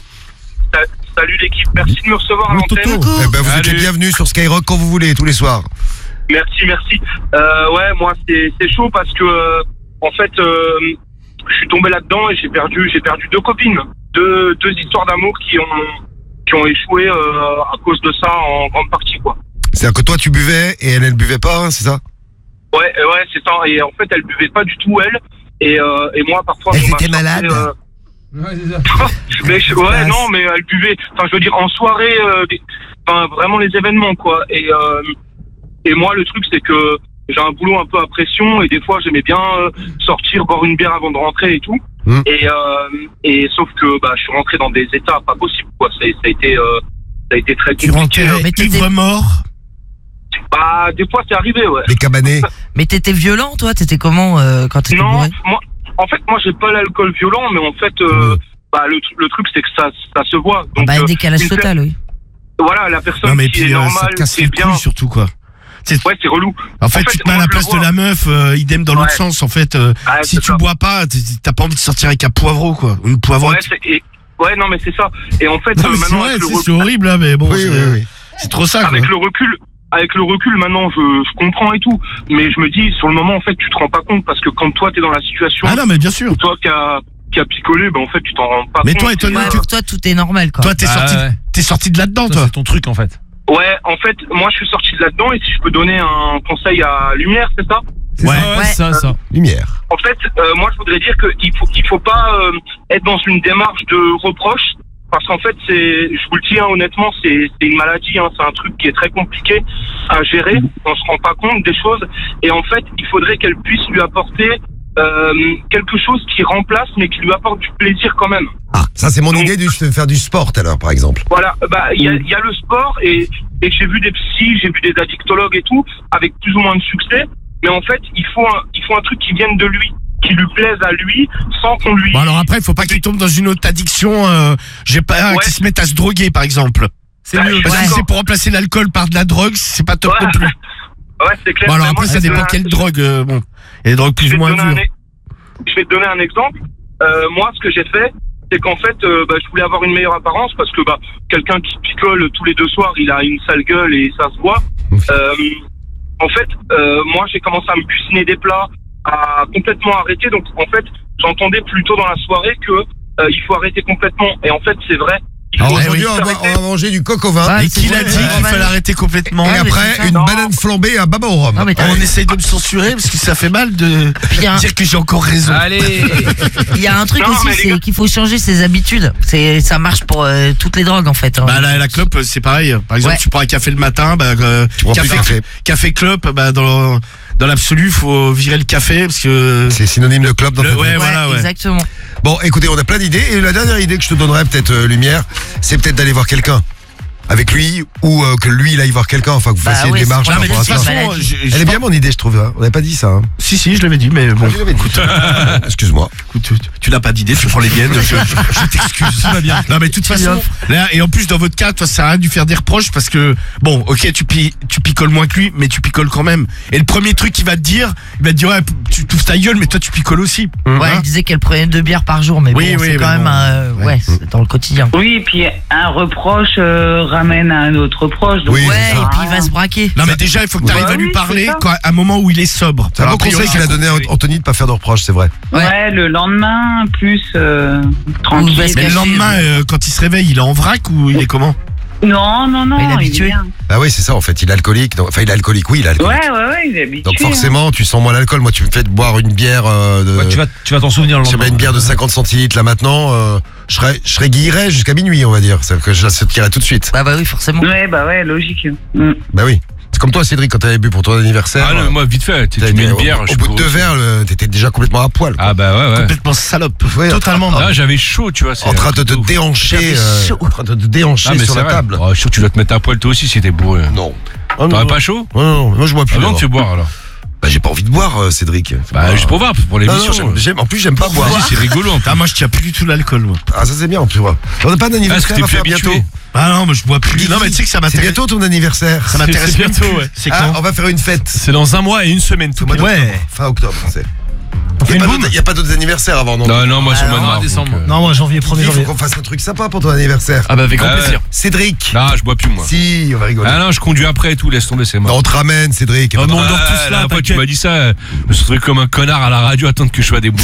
Salut l'équipe, merci de me recevoir à l'antenne. Eh ben, vous êtes Salut. les bienvenus sur Skyrock quand vous voulez, tous les soirs. Merci, merci. Euh, ouais, moi c'est c'est chaud parce que euh, en fait, euh, je suis tombé là-dedans et j'ai perdu, j'ai perdu deux copines, deux deux histoires d'amour qui ont qui ont échoué euh, à cause de ça en grande partie quoi. C'est-à-dire que toi, tu buvais et elle, elle buvait pas, hein, c'est ça? Ouais, euh, ouais, c'est ça. Et en fait, elle buvait pas du tout elle. Et euh, et moi parfois. Elle on m'a était sorti, malade. euh, Ouais, c'est ça. mais je- ouais, non, mais elle buvait. Enfin, je veux dire en soirée, euh, des- enfin vraiment les événements quoi. Et euh, et moi le truc c'est que j'ai un boulot un peu à pression et des fois j'aimais bien euh, sortir boire une bière avant de rentrer et tout. Mmh. Et euh, et sauf que bah je suis rentré dans des états pas possibles quoi. Ça, ça a été euh, ça a été très Tu compliqué. rentrais Mais t'étais- ivre mort. Bah, des fois, c'est arrivé, ouais. Les cabanets. Mais t'étais violent, toi? T'étais comment euh, quand t'étais Non, bourré? moi, en fait, moi, j'ai pas l'alcool violent, mais en fait, euh, bah, le, tr- le truc, c'est que ça, ça se voit. Donc, Bah, euh, décalage une per- total, oui. Voilà, la personne Non mais qui puis est euh, ça normale, te casse c'est les bien. couilles surtout quoi. C'est- Ouais, c'est relou. En fait, tu te mets à moi, la je le place de vois. la meuf, euh, idem dans l'autre Ouais. sens. En fait, euh, Ouais, si c'est tu ça. bois pas, t- t'as pas envie de sortir avec un poivreau quoi, ou une poivrotte. Ouais, c'est, et- ouais, non, mais c'est ça. Et en fait, Non, euh, mais c'est maintenant, vrai, avec le c'est recul- c'est horrible là, mais bon, Oui, c'est oui, oui. c'est trop ça quoi. avec le recul, avec le recul, maintenant, je, je comprends et tout. Mais je me dis, sur le moment, en fait, tu te rends pas compte parce que quand toi, t'es dans la situation, Ah non, mais bien sûr. toi qui a, qui a picolé, ben en fait, tu t'en rends pas Mais compte. toi, étonne- Ouais, tu- pour toi, tout est normal, quoi. Toi, t'es Ah, sorti, ouais. t'es sorti de là-dedans, Ça, toi. c'est ton truc en fait. Ouais, en fait, moi, je suis sorti de là-dedans et si je peux donner un conseil à Lumière, c'est ça? Ouais. Ouais. c'est ça, ça. Lumière. En fait, euh, moi, je voudrais dire qu'il faut, il faut pas euh, être dans une démarche de reproche, parce qu'en fait, c'est, je vous le dis hein, honnêtement, c'est, c'est une maladie, hein, c'est un truc qui est très compliqué à gérer. On se rend pas compte des choses, et en fait, il faudrait qu'elle puisse lui apporter euh, quelque chose qui remplace, mais qui lui apporte du plaisir quand même. Ah, ça c'est mon Donc- idée de faire du sport alors, par exemple. Voilà, bah il y a, il y a le sport et, et j'ai vu des psys, j'ai vu des addictologues et tout, avec plus ou moins de succès. Mais en fait, il faut un, il faut un truc qui vienne de lui, qui lui plaise à lui, sans qu'on lui. Bon alors après, il faut pas qu'il tombe dans une autre addiction. Euh, j'ai pas Ouais. qui se mette à se droguer, par exemple. C'est Ouais, mieux. Parce que Ouais. si c'est pour remplacer l'alcool par de la drogue, c'est pas top Ouais. non plus. Ouais, c'est clair. Bon alors Mais après, moi, ça je vais dépend te quelle donner- drogue. euh, bon, il y a des drogues je plus vais ou te moins donner un dures. e- Je vais te donner un exemple. Euh, moi, ce que j'ai fait, c'est qu'en fait, euh, bah, je voulais avoir une meilleure apparence parce que bah, quelqu'un qui picole tous les deux soirs, il a une sale gueule et ça se voit. Euh, en fait, euh, moi, j'ai commencé à me cuisiner des plats, à complètement arrêter. Donc, en fait, j'entendais plutôt dans la soirée que euh, il faut arrêter complètement. Et en fait, c'est vrai. Il faut Alors ouais, aujourd'hui, oui. on, va, on va manger du coq au vin. Ouais, Et c'est qui l'a vrai, dit ouais, qu'il ouais. fallait arrêter complètement Et Ouais, mais après, c'est ça. une Non. banane flambée à baba au rhum. Non, mais t'as- On essaye de me censurer parce que ça fait mal de Puis il y a un- dire que j'ai encore raison. Allez. il y a un truc Non, mais aussi, les c'est gars- qu'il faut changer ses habitudes. C'est, ça marche pour euh, toutes les drogues, en fait. hein. Bah la, la clope c'est pareil. Par exemple, Ouais. tu prends un café le matin, bah euh, Tu prends plus café, de café. café clope, bah dans dans l'absolu, faut virer le café parce que C'est synonyme de clope dans Le- ta ouais, tête. voilà, ouais. Exactement. Bon, écoutez, on a plein d'idées. Et la dernière idée que je te donnerais, peut-être, euh, Lumière, c'est peut-être d'aller voir quelqu'un. Avec lui, ou euh, que lui, il aille voir quelqu'un. Enfin, que vous Bah fassiez ouais, une démarche c'est non, par mais de rapport à toute ça. façon, maladie. je- je Elle est bien mon idée, je trouve. Hein. On n'avait pas dit ça. Hein. Si si, je l'avais dit, mais bon. Ah, je l'avais dit. Excuse-moi. Écoute, tu, tu n'as pas d'idée, tu prends les miennes, je, je, je t'excuse. Tout va bien. Non mais de toute façon, là, et en plus dans votre cas, toi ça sert à rien de lui faire des reproches parce que, bon, ok, tu, pi, tu picoles moins que lui, mais tu picoles quand même. Et le premier truc qu'il va te dire, il va te dire, ouais, tu t'ouvres ta gueule, mais toi tu picoles aussi. Ouais, Hein elle disait qu'elle prenait deux bières par jour, mais Oui, bon, oui, c'est mais quand même bon. un, euh, ouais, c'est dans le quotidien. Oui, et puis un reproche euh, ramène à un autre reproche. Donc Oui, Ouais, c'est ça. et puis il va se braquer. Non mais déjà, il faut que tu arrives Bah à lui oui, parler c'est ça. quand, à un moment où il est sobre. C'est un Alors, bon a priori, conseil qu'il a donné à Anthony de pas faire de reproches, c'est vrai. Ouais. ouais, le lendemain, plus euh, tranquille. Ou parce Mais le caché, lendemain, euh, quand il se réveille, il est en vrac ou il est comment? Non, non, non, Il est il est habitué. bien. Bah oui, c'est ça, en fait. Il est alcoolique. donc- Enfin, il est alcoolique, oui, il est alcoolique. Ouais, ouais, ouais, il est habitué. Donc hein. forcément, tu sens moins l'alcool. Moi, tu me fais boire une bière euh, de... Ouais, tu vas, tu vas t'en souvenir le Je sais lendemain. pas, une bière de cinquante centilitres là maintenant, euh, je serais, je serais guilleret jusqu'à minuit, on va dire. C'est que je la sortirais tout de suite. Bah, bah oui, forcément. Ouais, bah ouais, logique. Mm. Bah oui. C'est comme toi, Cédric, quand t'avais bu pour ton anniversaire. Ah non, moi, vite fait, tu, t'avais tu mets été- une bière. Au, je au bout de peux- deux verres, le- t'étais déjà complètement à poil. quoi. Ah bah ouais, ouais. Complètement salope. Ouais, Totalement. Là, j'avais chaud, tu vois. c'est en train un de truc te ouf. déhancher, J'avais euh, chaud. en train de te déhancher Ah, mais sur c'est la vrai. table. Oh, je suis sûr que tu dois te mettre à poil toi aussi si t'es bourré. Non. Oh, non, T'aurais non. pas chaud? Non, non, non, moi je bois plus. Ah non, alors. tu veux boire alors. Bah j'ai pas envie de boire, euh, Cédric. Bah, juste pour voir, pour Non, non, l'émission. j'aime- j'aime- en plus j'aime pas boire. Vas-y, c'est rigolo en plus. Ah moi je tiens plus du tout l'alcool moi. Ah ça c'est bien en plus. Ouais. On n'a pas Ah, est-ce que d'anniversaire t'es à plus faire habitué? bientôt. Ah non, mais je bois plus. Non mais tu sais que ça C'est m'intéresse. bientôt ton anniversaire. Ça m'intéresse C'est même bientôt, plus. ouais. C'est Ah, quand? on va faire une fête. C'est dans un mois et une semaine tout Au mois pile. d'octobre. Fin octobre, c'est. fait Il une n'y boum. a pas d'autres anniversaires avant, non Non, non, moi, c'est au mois de Ah, mars. décembre. donc, euh, Non, moi janvier, Il premier faut janvier. qu'on fasse un truc sympa pour ton anniversaire. Ah bah avec grand Ah ouais. plaisir. Cédric. Non, je bois plus, moi. Si, on va rigoler. Ah non, je conduis après et tout, laisse tomber, c'est mort. Non, on te ramène, Cédric. Oh non, on Ah, dort tous la là, dernière fois, tu t'inquiète. m'as dit ça, euh, je me suis trouvé comme un connard à la radio, attendre que je sois débourré.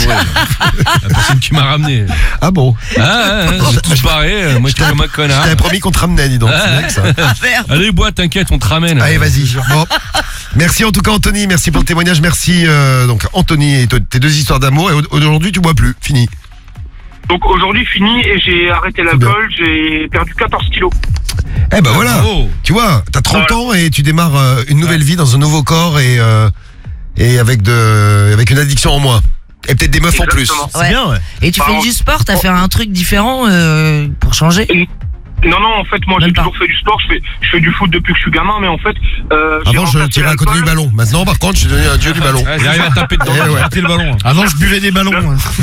La personne qui m'a ramené. Ah bon. Ah, ah, ah, j'ai tout barré, euh, moi j'étais comme un Je connard. t'avais promis qu'on te ramenait, dis donc. C'est vrai que ça. Ah, merde. Allez, bois, t'inquiète, on te ramène. Allez, vas-y. Bon. Merci en tout cas, Anthony. Merci pour le témoignage. Merci, euh, donc, Anthony et t- tes deux histoires d'amour. Et au- aujourd'hui, tu bois plus. Fini. Donc aujourd'hui, fini et j'ai arrêté l'alcool, j'ai perdu quatorze kilos. Eh ben voilà. bravo. Tu vois, t'as trente ans et tu démarres euh, une nouvelle vie dans un nouveau corps et, euh, et avec, de, avec une addiction en moins. Et peut-être des meufs en plus. Exactement. C'est Ouais. bien, ouais. Et tu Par fais contre- du sport, t'as fait un truc différent euh, pour changer? Non, non, en fait, moi, Même j'ai pas. toujours fait du sport. Je fais, je fais du foot depuis que je suis gamin, mais en fait, euh, j'ai Avant, je remplacé tirais à côté du l'alcool. ballon. Maintenant, par contre, je suis devenu un dieu du ballon. Ouais, J'arrive à taper dedans, Eh ouais. à rater le ballon. Avant, je buvais des ballons.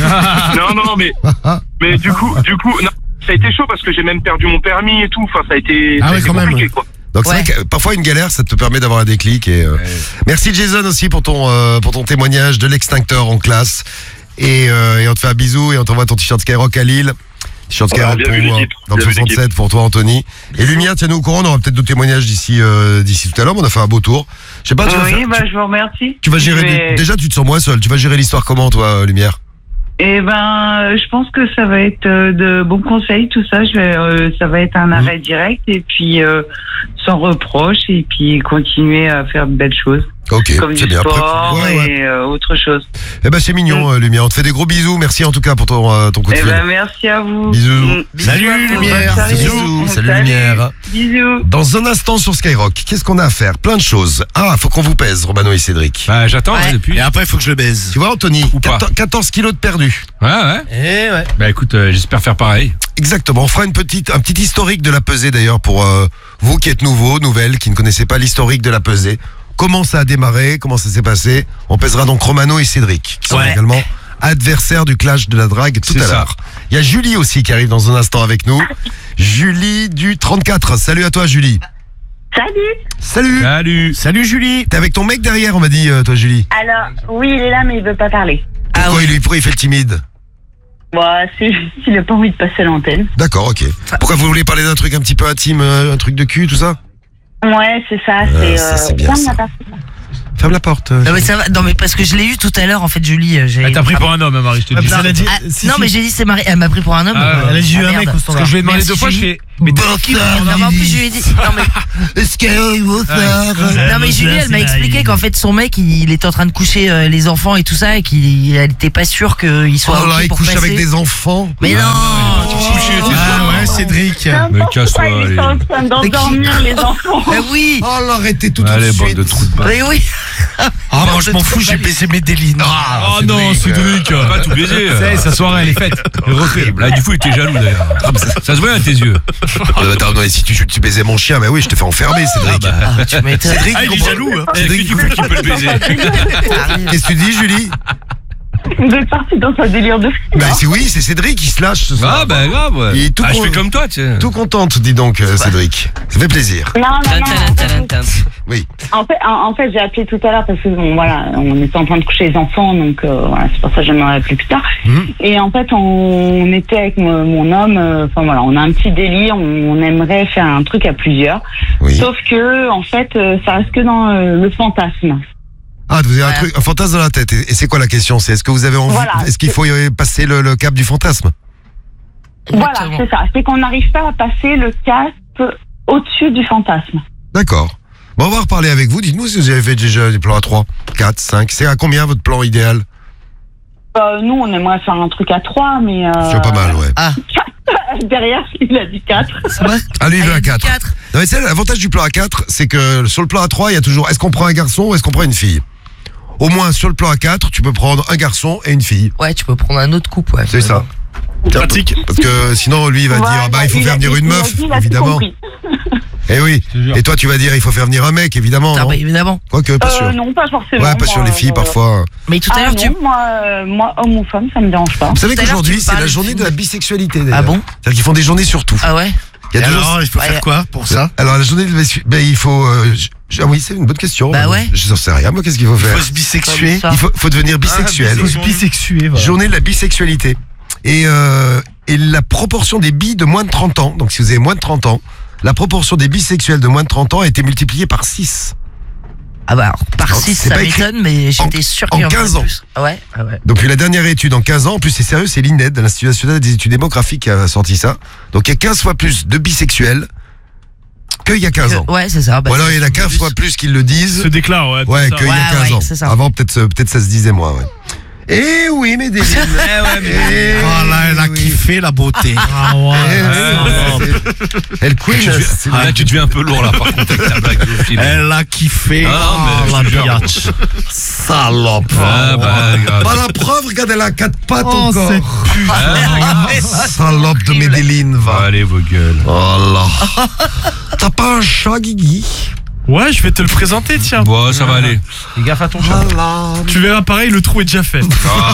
Non, non, mais, mais du coup, du coup, non, ça a été chaud parce que j'ai même perdu mon permis et tout. Enfin, ça a été, Ah ça a ouais, été quand même. compliqué, quoi. Donc Ouais. c'est vrai que parfois une galère, ça te permet d'avoir un déclic. Et euh, merci Jason aussi pour ton euh, pour ton témoignage de l'extincteur en classe. Et, euh, et on te fait un bisou et on t'envoie ton t-shirt Skyrock à Lille. T-shirt Voilà, Skyrock bien pour, vu euh, l'équipe, dans le bien vu soixante-sept pour toi Anthony. Et Lumière, tiens-nous au courant, on aura peut-être d'autres témoignages d'ici euh, d'ici tout à l'heure. Mais on a fait un beau tour. Je sais pas, tu vas, Oui, faire- bah, tu, je vous remercie. tu vas gérer. Je vais- des- Déjà, tu te sens moins seul. Tu vas gérer l'histoire comment, toi, euh, Lumière? Eh ben, euh, je pense que ça va être euh, de bons conseils, tout ça. Je vais, euh, ça va être un arrêt direct et puis euh, sans reproche et puis continuer à faire de belles choses, Ok, comme c'est du bien. Après- sport ouais, ouais. et euh, autre chose. Eh ben c'est mignon, euh, Lumière. On te fait des gros bisous. Merci en tout cas pour ton euh, ton coup de Eh fil. ben, merci à vous. Bisous. Mm. Salut, à vous. Lumière. Bonne soirée. Bisous. Salut, Lumière. Bisous. Dans un instant sur Skyrock, qu'est-ce qu'on a à faire? Plein de choses. Ah, faut qu'on vous pèse, Romano et Cédric. Bah, j'attends, Ouais. et puis. Et après, il faut que je le baise. Tu vois, Anthony, Ou pas. quatorze quatorze kilos de perdu. Ouais, ouais. Eh ouais. Bah, écoute, euh, j'espère faire pareil. Exactement. On fera une petite, un petit historique de la pesée d'ailleurs pour euh, vous qui êtes nouveaux, nouvelles, qui ne connaissez pas l'historique de la pesée. Comment ça a démarré, comment ça s'est passé. On pèsera donc Romano et Cédric, qui sont Ouais. également adversaires du clash de la drague tout C'est à ça. l'heure. Il y a Julie aussi qui arrive dans un instant avec nous. Julie du trente-quatre. Salut à toi, Julie. Salut. Salut. Salut. Salut, Julie. T'es avec ton mec derrière, on m'a dit, euh, toi, Julie. Alors, oui, il est là, mais il veut pas parler. Pourquoi il, pourquoi il fait le timide? Bon, c'est juste qu'il a pas envie de passer l'antenne. D'accord, ok. Pourquoi vous voulez parler d'un truc un petit peu intime, euh, un truc de cul, tout ça? Ouais, c'est ça. Ah, c'est. ça, c'est euh, bien, ferme ça. la porte. Ferme la porte. euh, Non mais ça va, non mais parce que je l'ai eu tout à l'heure en fait Julie. euh, j'ai- Elle t'a pris pour un homme, hein, Marie, je te Ah, dis. bah, elle a dit- Ah, si, non si. mais j'ai dit c'est Marie, elle m'a pris pour un homme. Ah, ouais. Elle a dit, j'ai eu Ah, un mec merde. au standard. Parce que je lui ai demandé Merci, deux fois, je Julie. fais. Mais t'es- Non mais en plus je lui ai dit. Non mais, Est-ce qu'il vous faire? non, mais Julie elle m'a expliqué qu'en fait son mec il, il était en train de coucher euh, les enfants et tout ça et qu'il elle était pas sûre qu'il soit Oh là, ok il pour couche passer. avec des enfants. Mais non. Ah ouais, Cédric. Mais casse-toi, Pourquoi il allez. est en train d'endormir les enfants? Ah oui. Oh, l'arrêtez tout, tout Allez, de bande suite. de trous de balle. Mais oui. Ah, moi, je m'en fous, j'ai baisé mes délines. Oh non, Cédric. Pas tout baiser. C'est sa soirée, elle est faite. Là, du coup, il était jaloux d'ailleurs. Ça se voit à tes yeux. Oh, attends, non, et si tu, tu baisais mon chien, bah oui, je te fais enfermer, Cédric. Ah, tu m'étonnes. Cédric, Ah, il est comprend- jaloux. Hein. Avec qui tu fais qui peut le baiser? Qu'est-ce que tu dis, Julie? Vous êtes parti dans un délire de fou. Bah si oui, c'est Cédric qui se lâche ce soir. Ah, bah grave, ouais. Il est tout Ah, je con- fais comme toi, tiens. Tout contente, dis donc, euh, Cédric. Ça fait plaisir. Non, non, Tan, non. tan, En tan, fait, tan. Oui. en fait, en, en fait, j'ai appelé tout à l'heure parce que bon, voilà, on était en train de coucher les enfants, donc euh, voilà, c'est pour ça que j'aimerais appeler plus tard. Mhm. Et en fait, on était avec mon, mon homme. euh, Enfin voilà, on a un petit délire. On, on aimerait faire un truc à plusieurs. Oui. Sauf que, en fait, euh, ça reste que dans euh, le fantasme. Ah, vous avez un Ouais. truc, un fantasme dans la tête. Et et c'est quoi la question? C'est est-ce que vous avez envie, Voilà. est-ce qu'il faut y passer le, le cap du fantasme? Voilà, Exactement. c'est ça. C'est qu'on n'arrive pas à passer le cap au-dessus du fantasme. D'accord. Bon, on va reparler avec vous. Dites-nous si vous avez fait déjà des plans à trois, quatre, cinq. C'est à combien votre plan idéal? Euh, nous, on aimerait faire un truc à trois, mais... Euh, C'est pas mal, ouais. Ah, derrière, il a dit quatre. ça va. Ah, lui, il veut Ah, à il y a quatre. quatre. Non, mais c'est l'avantage du plan à quatre, c'est que sur le plan à trois, il y a toujours est-ce qu'on prend un garçon ou est-ce qu'on prend une fille? Au moins, sur le plan à quatre, tu peux prendre un garçon et une fille. Ouais, tu peux prendre un autre couple. Ouais. C'est ça. Pratique. Parce que sinon, lui, il va Voilà, dire, bah, il faut il faire a venir dit- une il a meuf, dit, il a tout évidemment. compris. Eh oui. te jure. Et toi, tu vas dire, il faut faire venir un mec, évidemment. Ah non bah évidemment. Quoique, pas Euh, sûr. non, pas forcément. Ouais, pas sur moi, les filles, euh, parfois. Mais tout à Ah l'heure non, tu. moi, euh, moi, homme ou femme, ça me dérange pas. Vous savez Tout à l'heure, qu'aujourd'hui, tu me c'est la parlais journée de- de la bisexualité, Ah d'ailleurs. bon? C'est-à-dire qu'ils font des journées sur tout. Ah ouais. Il y Et a deux alors, il faut Ouais. faire quoi pour ça? Alors, la journée de la bisexualité, ben, il faut. euh, je- Ah oui, c'est une bonne question. Bah ouais. Je n'en sais rien, moi, qu'est-ce qu'il faut Il faire? faut se bisexuer. Ça. Il faut, faut devenir bisexuel. Ah, Faut se bisexuer, voilà. Journée de la bisexualité. Et, euh, et la proportion des bis de moins de trente ans, donc si vous avez moins de trente ans, la proportion des bisexuels de moins de trente ans a été multipliée par six. Ah bah alors, par Alors, six c'est ça pas écrit- m'étonne, mais j'étais sûr en qu'il y en aurait quinze ans. plus. Ah ouais, ah ouais. Donc, puis la dernière étude en quinze ans, en plus c'est sérieux, c'est l'I N E D, l'Institut national des études démographiques, qui a sorti ça. Donc il y a quinze fois plus de bisexuels qu'il y a quinze ans. Ouais, c'est ça. Bah, Ou alors il y en a c'est quinze plus. fois plus qui le disent. Se déclare, ouais. Ouais, tout ça. qu'il y a Ouais, quinze ouais, ans. c'est ça. Avant, peut-être, euh, peut-être ça se disait moins, ouais. Eh oui, Medellin. Eh ouais, mais. Oh là, elle a kiffé la beauté. Ah ouais. Eh oui, c'est- Elle queen. c'est- Ah, là, tu deviens un peu lourd là, par contre, avec ta blague de film. Elle a kiffé. Ah, non, mais Oh, je la te jure. biatch. Salope. Ah, bah, grave. Pas la preuve, regarde, elle a quatre pattes Oh, encore. cette Ah, Salope de Medellin, va. allez, vos gueules. Oh là. T'as pas un chat, Guigui? Ouais, je vais te le présenter, tiens. Bon, ça va aller. Fais gaffe à ton chat. Tu verras pareil, le trou est déjà fait.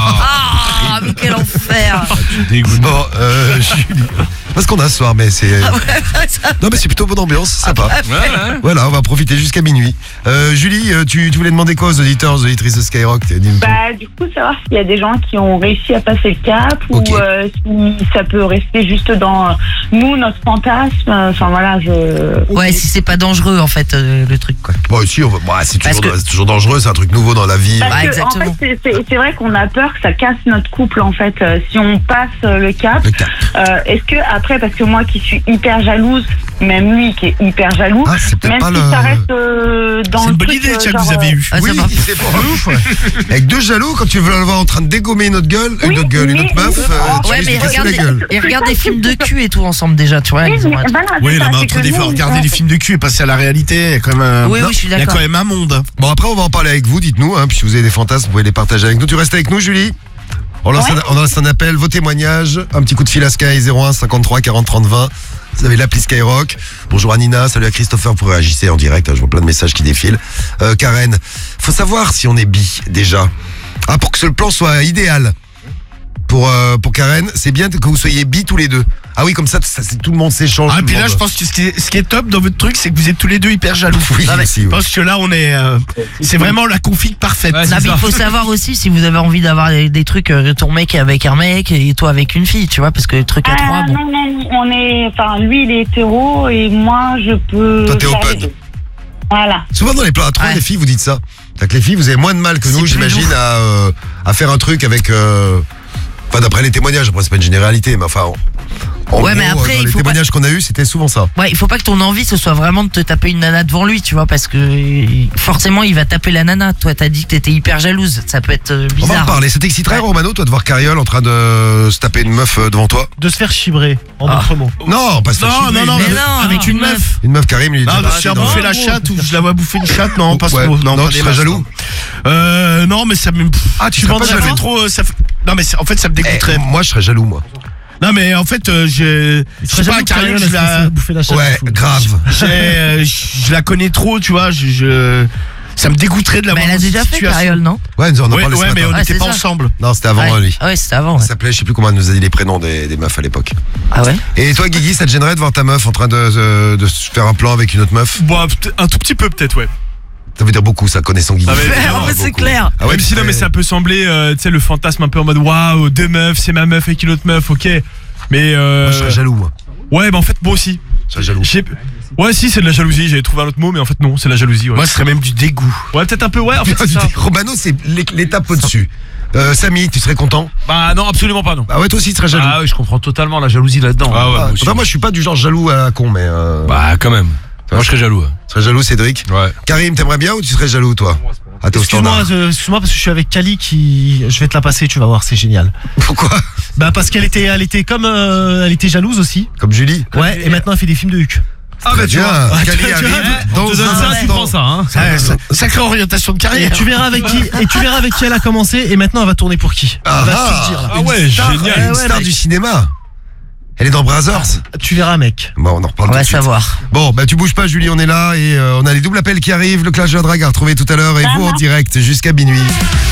Ah, mais quel enfer. Dégoût. Bon, euh, Julie. Parce qu'on a ce soir, mais c'est. Non, mais c'est plutôt bonne ambiance, c'est sympa. Ouais, ouais. Voilà, on va profiter jusqu'à minuit. Euh, Julie, euh, tu, tu voulais demander quoi aux auditeurs, aux auditrices de Skyrock? Dis-moi. Bah, du coup, savoir s'il y a des gens qui ont réussi à passer le cap Ok. ou euh, si ça peut rester juste dans euh, nous, notre fantasme. Enfin, voilà, je. Ouais, si c'est pas dangereux, en fait, euh, le truc, quoi. Bon, si, on va- bah, c'est Parce toujours, que- c'est toujours dangereux, c'est un truc nouveau dans la vie. Parce Ouais, que, exactement. en fait, c'est- c'est c'est vrai qu'on a peur que ça casse notre couple, en fait, euh, si on passe euh, le cap. Le cap. Euh, Est-ce que, après, parce que moi qui suis hyper jalouse, même lui qui est hyper jaloux, Ah, c'est peut-être même pas si le. ça reste euh, dans C'est le une bonne truc, idée, euh, tiens, que genre, vous avez euh, eu. Ah, ça Oui, va. c'est pas ouf. Ouais. Avec deux jaloux, quand tu veux le voir en train de dégommer une autre gueule, une Oui, autre gueule, une mais- autre meuf, euh, tu Ouais, risques mais de casser regarde, la gueule. des, et regarde des films de cul et tout ensemble déjà, tu vois. Oui, ils ont mais un truc. voilà, c'est Oui, ça, non, mais c'est entre que des nous, fois, regarder on- des films de cul et passer à la réalité, il y a quand même un. Oui, oui, je suis Il y a d'accord. quand même un monde. Bon, après, on va en parler avec vous, dites-nous, hein, puis si vous avez des fantasmes, vous pouvez les partager avec nous. Tu restes avec nous, Julie? On lance, Ouais. un, on lance un appel, vos témoignages, un petit coup de fil à Sky, zéro un cinquante-trois quarante trente vingt. Vous avez l'appli Skyrock. Bonjour à Nina, salut à Christopher, vous réagissez en direct, hein, je vois plein de messages qui défilent. Euh, Karen, faut savoir si on est bi, déjà. Ah, pour que ce plan soit idéal. Pour, euh, pour Karen, c'est bien que vous soyez bi tous les deux. Ah oui, comme ça, ça c'est- tout le monde s'échange. Ah, tout puis le là, monde- je pense que ce qui, est, ce qui est top dans votre truc, c'est que vous êtes tous les deux hyper jaloux. Oui, Ah, mais aussi, je ouais. pense que là, on est. euh, c'est vraiment la config parfaite. Ouais, Non, mais il faut savoir aussi si vous avez envie d'avoir des, des trucs, euh, ton mec est avec un mec et toi avec une fille, tu vois, parce que les trucs à Ah, trois, bon. non, non, on est. Enfin, lui, il est hétéro et moi, je peux. Toi, t'es faire open. les deux. Voilà. Souvent dans les plans à trois, Ouais. les filles, vous dites ça. C'est que les filles, vous avez moins de mal que C'est nous, plus j'imagine, lourd. à, euh, à faire un truc avec. euh, Enfin, d'après les témoignages, après, c'est pas une généralité, mais enfin. En, en Ouais, mais gros, après, euh, dans il les faut témoignages qu'on a eus, c'était souvent ça. Ouais, il faut pas que ton envie ce soit vraiment de te taper une nana devant lui, tu vois, parce que euh, forcément il va taper la nana. Toi, t'as dit que t'étais hyper jalouse, ça peut être euh, On va en bizarre. parler. Ça t'exciterait, Romano, toi, de voir Cariole en train de se taper une meuf euh, devant toi? De se faire chibrer, en Ah. d'autres mots. Non, pas se faire Non, chibrer. non, non, Mais mais non, avec une meuf. Une meuf, Karim, il est Ah, déjà de se passé faire dans- bouffer la chatte ou je la vois bouffer une chatte, non, pas Ouais. trop. Non, Non, pas tu des serais masses, jaloux? non. Euh, non, mais ça me. Ah, tu Tu serais m'en pas ça jaloux? fait trop. euh, Ça fait... Non, mais c'est- en fait, ça me Eh, dégoûterait. moi, je serais jaloux, moi. Non, mais en fait, euh, je. Je sais pas, Cariole, je la. bouffer la chatte. Ouais, fou. grave. j'ai, euh, Je la connais trop, tu vois. Je. je- Ça me dégoûterait de la Mais voir elle a dans cette déjà fait, situation. Cariole, non? Ouais, nous en a Ouais, parlé ce ouais, mais matin. on Ouais, n'était c'est pas ça. ensemble. Non, c'était avant ouais. lui. Ouais, c'était avant. Ça Ouais. s'appelait, je sais plus comment elle nous a dit les prénoms des, des meufs à l'époque. Ah ouais? Et toi, Guigui, ça te gênerait de voir ta meuf en train de, de, de se faire un plan avec une autre meuf? Bon, peut- un tout petit peu peut-être, ouais. Ça veut dire beaucoup, ça, connaissant Guigui. Ah, mais Ah, mais c'est clair. Ah ouais, Même si non, mais ça peut sembler, euh, tu sais, le fantasme un peu en mode waouh, deux meufs, c'est ma meuf avec une autre meuf, ok. Mais euh, Moi, je serais jaloux, moi. ouais, bah en fait, moi aussi. Je serais jaloux. J'ai- Ouais, si, c'est de la jalousie. J'avais trouvé un autre mot, mais en fait, non, c'est de la jalousie. Ouais, Moi, ce serait même du dégoût. ouais peut-être un peu, ouais, en fait, c'est ça. Romano, c'est l'é- l'étape au-dessus. Euh, Samy, tu serais content? Bah non, absolument pas, non. Bah ouais, toi aussi, tu serais jaloux. Ah oui, je comprends totalement la jalousie là-dedans. Ah ouais, Ah, moi aussi. enfin, moi, je suis pas du genre jaloux à la con, mais. Euh, Bah, quand même. Moi, je serais jaloux. tu serais jaloux, Cédric? Ouais. Karim, t'aimerais bien ou tu serais jaloux, toi? Ah, t'es au Excuse-moi, standard. euh, excuse-moi parce que je suis avec Kali qui. Je vais te la passer, tu vas voir, c'est génial. Pourquoi? Bah parce qu'elle était, elle était comme, euh, elle était jalouse aussi. Comme Julie? Ouais, et maintenant elle fait des films de Huck. Ah, bah, tiens, Kali tu vois, arrive On dans te donne un ça, tu instant. prends ça, hein. Ouais, sa- Sacrée orientation de Et carrière. tu verras avec qui, et tu verras avec qui elle a commencé, et maintenant elle va tourner pour qui. Ah, Elle va tout te dire, là. Ah ouais, Star, génial. Une Ouais, star mec. du cinéma. Elle est dans Brazzers. Tu verras, mec. Bon, on en reparle On tout va de suite. savoir. Bon, bah tu bouges pas, Julie, on est là et euh, on a les doubles appels qui arrivent. Le clash de la drague à retrouver tout à l'heure et vous en direct jusqu'à minuit.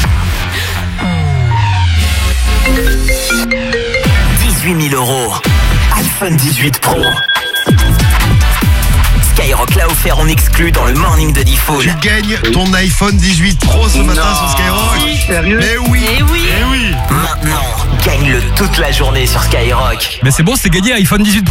dix-huit mille euros. iPhone dix-huit Pro. Skyrock l'a offert en exclu dans le morning de Diffoul. Tu gagnes ton iPhone dix-huit Pro ce matin sur Skyrock. Sérieux? Mais oui. Eh oui. Eh oui. Maintenant, gagne-le toute la journée sur Skyrock. Mais c'est bon, c'est gagné iPhone dix-huit